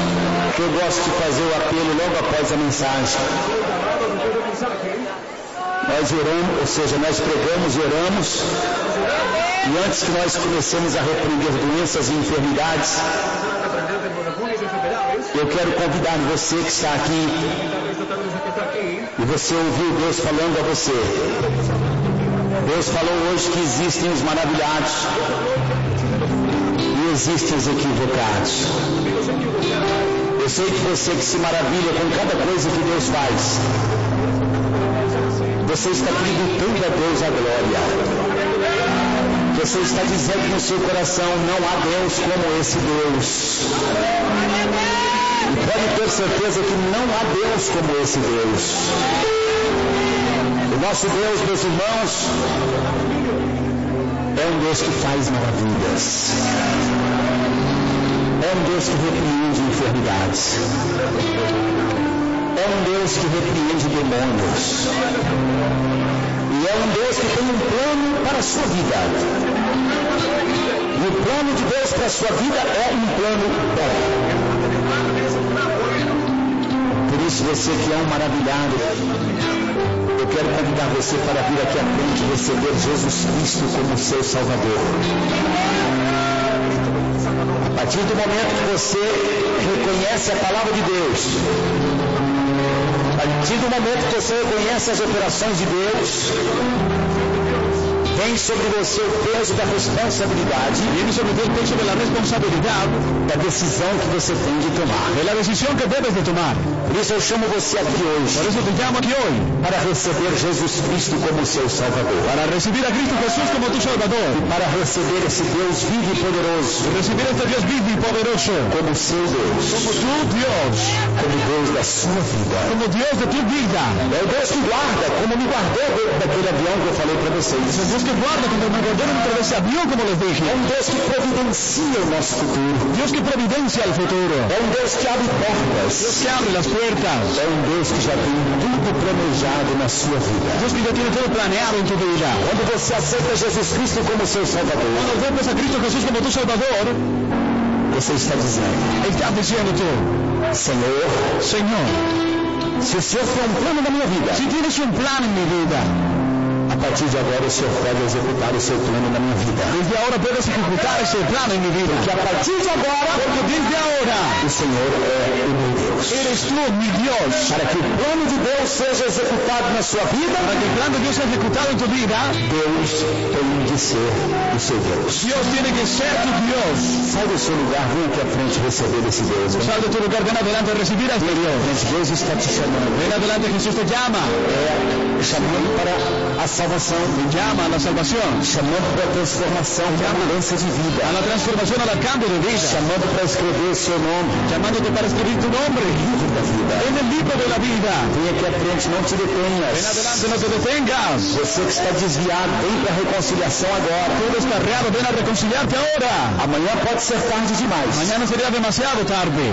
Eu gosto de fazer o apelo logo após a mensagem. Nós oramos, ou seja, nós pregamos e oramos, e antes que nós comecemos a repreender doenças e enfermidades, eu quero convidar você que está aqui, e você ouviu Deus falando a você. Deus falou hoje que existem os maravilhados e existem os equivocados. Eu sei que você que se maravilha com cada coisa que Deus faz, você está tributando a Deus a glória. Você está dizendo no seu coração, não há Deus como esse Deus. E pode ter certeza que não há Deus como esse Deus. O nosso Deus, meus irmãos, é um Deus que faz maravilhas. É um Deus que repreende enfermidades. É um Deus que repreende demônios. E é um Deus que tem um plano para a sua vida. E o plano de Deus para a sua vida é um plano bom. Por isso, você que é um maravilhado, eu quero convidar você para vir aqui à frente e receber Jesus Cristo como seu Salvador. A partir do momento que você reconhece a palavra de Deus, a partir do momento que você reconhece as operações de Deus, vem sobre você o peso da responsabilidade, viene sobre ti el peso de la responsabilidad, da decisão que você tem de tomar. de la decisión que debes de tomar. Por isso eu chamo você aqui hoje, Por eso te llamo aquí hoy, para receber Jesus Cristo como seu Salvador, para recibir a Cristo Jesús como tu Salvador, para receber esse Deus vivo e poderoso, y recibir a este Dios vivo y poderoso, como seu Deus, como tu Dios, como Deus da sua vida. como Dios de tu vida. É o Deus que guarda, como me guardou dentro daquele avião que eu falei para vocês. Es el Dios que guarda, como me guardó dentro de ese avión, como les dije. É um Deus que providencia o nosso futuro. Dios que providencia el futuro. É um Deus que abre portas. Dios que abre las puertas. É um Deus que já tem tudo planejado na sua vida. Dios que ya tiene todo planeado en tu vida. Quando você aceita Jesus Cristo como seu Salvador, Cuando aceptas a Cristo Jesús como tu Salvador, você está dizendo: estás diciendo tú, Senhor, Señor, se o Senhor tem um plano na minha vida, si tienes un plan en mi vida, a partir de agora o Senhor pode executar o seu plano na minha vida. desde ahora puedes ejecutar ese plan en mi vida. Que a partir de agora, Porque desde ahora o Senhor é o meu Deus. eres tú mi Dios. Para que o plano de Deus seja executado na sua vida, Para que el plan de Dios sea ejecutado en tu vida, Deus tem de ser o seu Deus. Dios tiene que ser tu Dios. Sai do seu lugar, vem aqui à frente receber esse Deus. Vem Sal de tu lugar, ven adelante a recibir a este Dios. frente, Deus está te chamando. Ven adelante, Jesús te llama. É, chamando para a salvação, Te llama a la salvación, chamando para a transformação, para a mudança de vida, a la transformación, al cambio de vida, chamando para escrever o seu nome llamándote para escribir tu nombre no livro da vida. en el libro de la vida. Vem aqui à frente, não te Ven detenhas. adelante, no te detengas. Você que está desviado, vem para a reconciliação agora. Tú descarriado, ven a reconciliarte ahora. Amanhã pode ser tarde demais. Mañana sería demasiado tarde.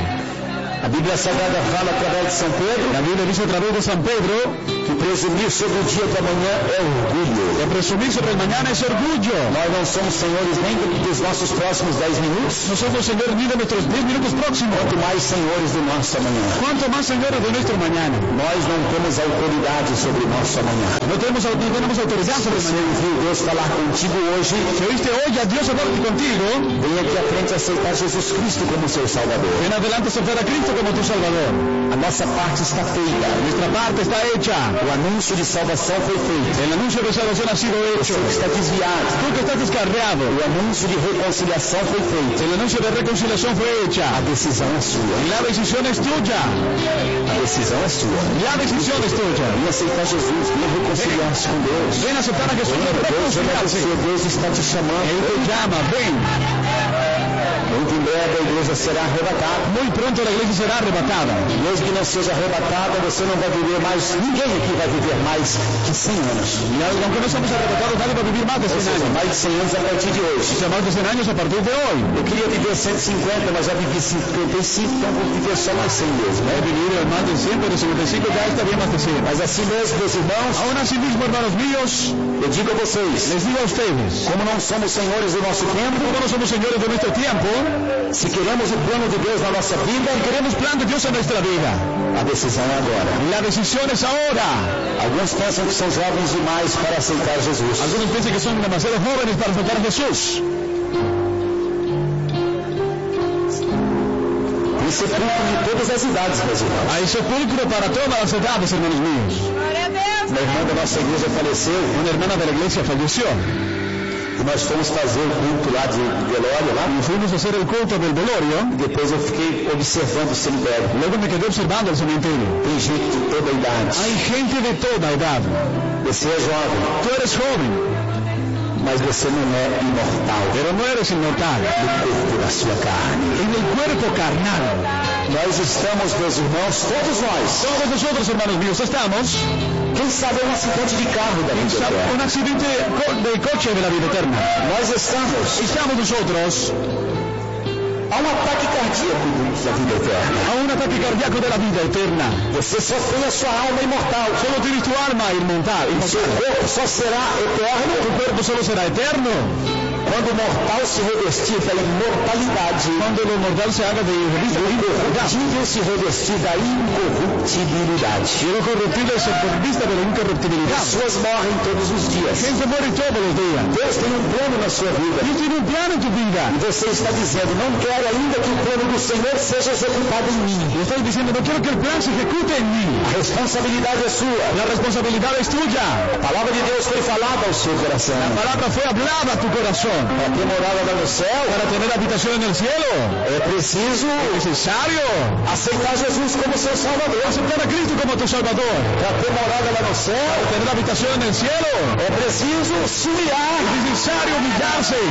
A Bíblia Sagrada fala através de São Pedro La Biblia dice a través de San Pedro que presumir sobre o dia de amanhã é orgulho. que presumir sobre el mañana es orgullo. Nós não somos senhores nem dos nossos próximos dez minutos, No somos señores ni de nuestros diez minutos próximos. quanto mais senhores do nosso amanhã. ¿Cuánto más señores de nuestro mañana? Nós não temos autoridade sobre o nosso amanhã. No tenemos, no tenemos autoridad sobre el Você mañana. ouviu Deus falar contigo hoje? Si oíste hoy a Dios hablarte contigo, Vem aqui à frente aceitar Jesus Cristo como seu Salvador. ven adelante a aceptar a Cristo como tu Salvador. A nossa parte está feita. Nuestra parte está hecha. O anúncio de salvação foi feito. El anuncio de salvación ha sido hecho. Você que está desviado. Tú que estás descarriado, O anúncio de reconciliação foi feito. el anuncio de reconciliación fue hecha. A decisão é sua. Y la decisión es tuya. A decisão é sua. La decisión es tuya. Vem aceitar Jesus, vem reconciliar-se com Deus. Ven a aceptar a Jesús y Deus ama reconciliarse. você, Deus está te chamando. Él te llama, ven. Muito em breve a igreja será arrebatada. Muy pronto la iglesia será arrebatada. Mesmo que não seja arrebatada, você não vai viver mais, ninguém aqui vai viver mais que cem anos. Y aunque no estamos arrebatados, nadie va a vivir más de Ou cien seja, años. mais de cem anos a partir de hoje. O sea, más de cien años a partir de hoy. Eu queria viver cento e cinquenta, mas já vivi cinquenta e cinco, então vou viver só mais cem mesmo. He vivido más de cien, pero cincuenta y cinco ya está bien más de cien. Mas assim mesmo, meus irmãos, Aún así mismo, hermanos míos, eu digo a vocês, les digo a ustedes, como não somos senhores do nosso tempo, como no somos señores de nuestro tiempo, se queremos o plano de Deus na nossa vida, y queremos plan de Dios en nuestra vida, a decisão é agora. la decisión es ahora. Alguns pensam que são jovens demais para aceitar Jesus. Algunos piensan que son demasiado jóvenes para aceptar a Jesús. Tem sepulcro de todas as idades, meus irmãos. Hay sepulcro para todas las edades, hermanos míos. Uma irmã da nossa igreja faleceu Una hermana de la iglesia falleció. e nós fomos fazer o culto lá de velório lá. Y fuimos a hacer el culto del velorio. E depois eu fiquei observando o cemitério. Luego me quedé observando el cementerio. Tem gente de toda a idade. Hay gente de toda edad. Você é jovem, Tú eres joven, mas você não é imortal pero no eres inmortal. no corpo da sua carne. En el cuerpo carnal. Nós estamos, meus irmãos, todos nós. Todos nosotros, hermanos míos, estamos. Quem sabe é um acidente de carro da vida eterna. Un accidente co- de coche de la vida eterna. Nós estamos. Estamos nosotros Há um ataque cardíaco da vida eterna. a un ataque cardíaco de la vida eterna. Você só tem a sua alma imortal. Solo tienes tu alma inmortal. O seu corpo só será eterno Tu cuerpo solo será eterno Quando o mortal se revestir da imortalidade, quando o mortal se haga de incorruptível se revestir da incorruptibilidade. E o corruptível se revista da incorruptibilidade. Pessoas morrem todos os dias. Gente morre todos os dias. Deus tem um plano na sua vida. Deus tem um plano em tua vida. E você está dizendo, não quero ainda que o plano do Senhor seja executado em mim. Eu estou dizendo, não quero que o plano se execute em mim. A responsabilidade é sua. A responsabilidade é tua. A palavra de Deus foi falada ao seu coração. A palavra foi hablada a tu coração. Para ter morada lá no céu, para ter habitação no céu, é preciso, é necessário aceitar Jesus como seu Salvador. Aceitar a Cristo como teu Salvador. Para ter morada lá no céu, para ter habitação no céu, é preciso se humilhar. É necessário humilhar-se.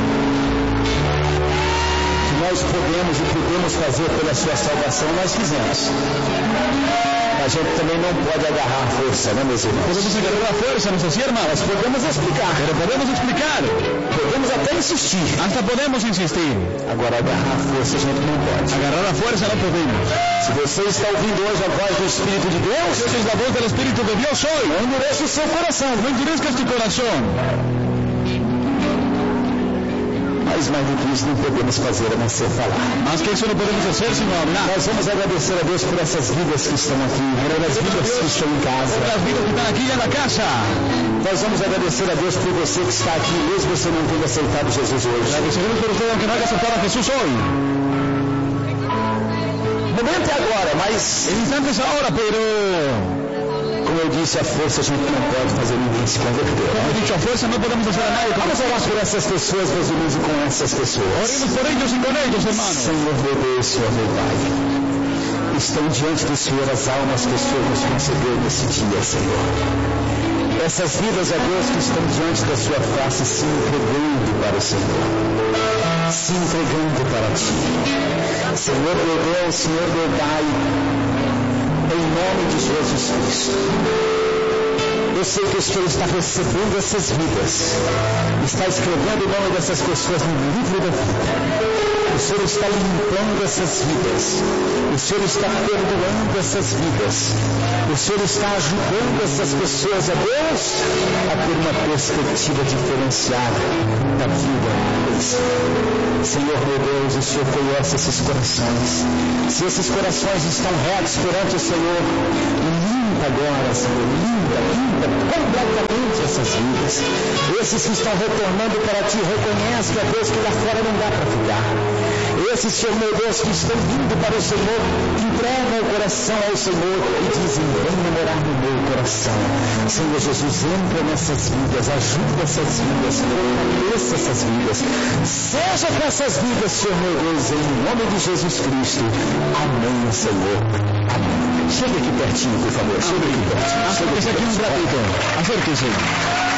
Nós podemos e podemos fazer pela sua salvação, nós fizemos. A gente também não pode agarrar a força, né, meus irmãos? Podemos agarrar a força, não sei, irmãos. Nós podemos explicar. Pero podemos explicar. Podemos até insistir. Hasta podemos insistir. Agora, agarrar a força a gente não pode. Agarrar a força não podemos. Se você está ouvindo hoje a voz do Espírito de Deus, se você está a voz do Espírito de Deus hoje, não endureça o seu coração. Não endureça o coração. Mas mais do que isso não podemos fazer a não ser falar. Mas que isso não podemos fazer se não hablar. Nós vamos agradecer a Deus por essas vidas que estão aqui, pelas vidas que estão em casa. Pelas vidas que estão aqui na casa. Nós vamos agradecer a Deus por você que está aqui, mesmo você não tendo aceitado Jesus hoje. Agradecemos por você que não haya aceitado a Jesus hoje. O momento é agora, mas... El instante es ahora, pero... Como eu disse, a força a gente não pode fazer ninguém se converter. Como eu disse, a força não podemos fazer a nadie. Vamos orar por essas pessoas, meus irmãos, e com essas pessoas. Oremos por eles e com eles, irmãos. Senhor meu Deus, Senhor meu Pai, estão diante do Senhor as almas que o Senhor nos concedeu nesse dia, Senhor. Essas vidas, ó Deus, que estão diante da sua face, se entregando para o Senhor. Se entregando para Ti. Senhor meu Deus, Senhor meu Pai, em nome de Jesus Cristo. Eu sei que o Senhor está recebendo essas vidas, está escrevendo o nome dessas pessoas no livro da vida. O Senhor está limpando essas vidas, o Senhor está perdoando essas vidas, o Senhor está ajudando essas pessoas, a Deus, a ter uma perspectiva diferenciada da vida deles. Senhor meu Deus, o Senhor conhece esses corações. Se esses corações estão retos perante o Senhor, limpa agora, Senhor, limpa, limpa completamente essas vidas. Esses que estão retornando para Ti, reconhece que a Deus que lá fora não dá para ficar. Esses, Senhor meu Deus, que estão vindo para o Senhor, entregam o coração ao Senhor e dizem, venha morar no meu coração. Senhor Jesus, entra nessas vidas, ajuda essas vidas, Senhor, fortaleça essas vidas. Seja com essas vidas, Senhor meu Deus, em nome de Jesus Cristo. Amém, Senhor. Amém. Chega aqui pertinho, por favor. Chega aqui pertinho. Acérquese aqui um ratito. Acérquese.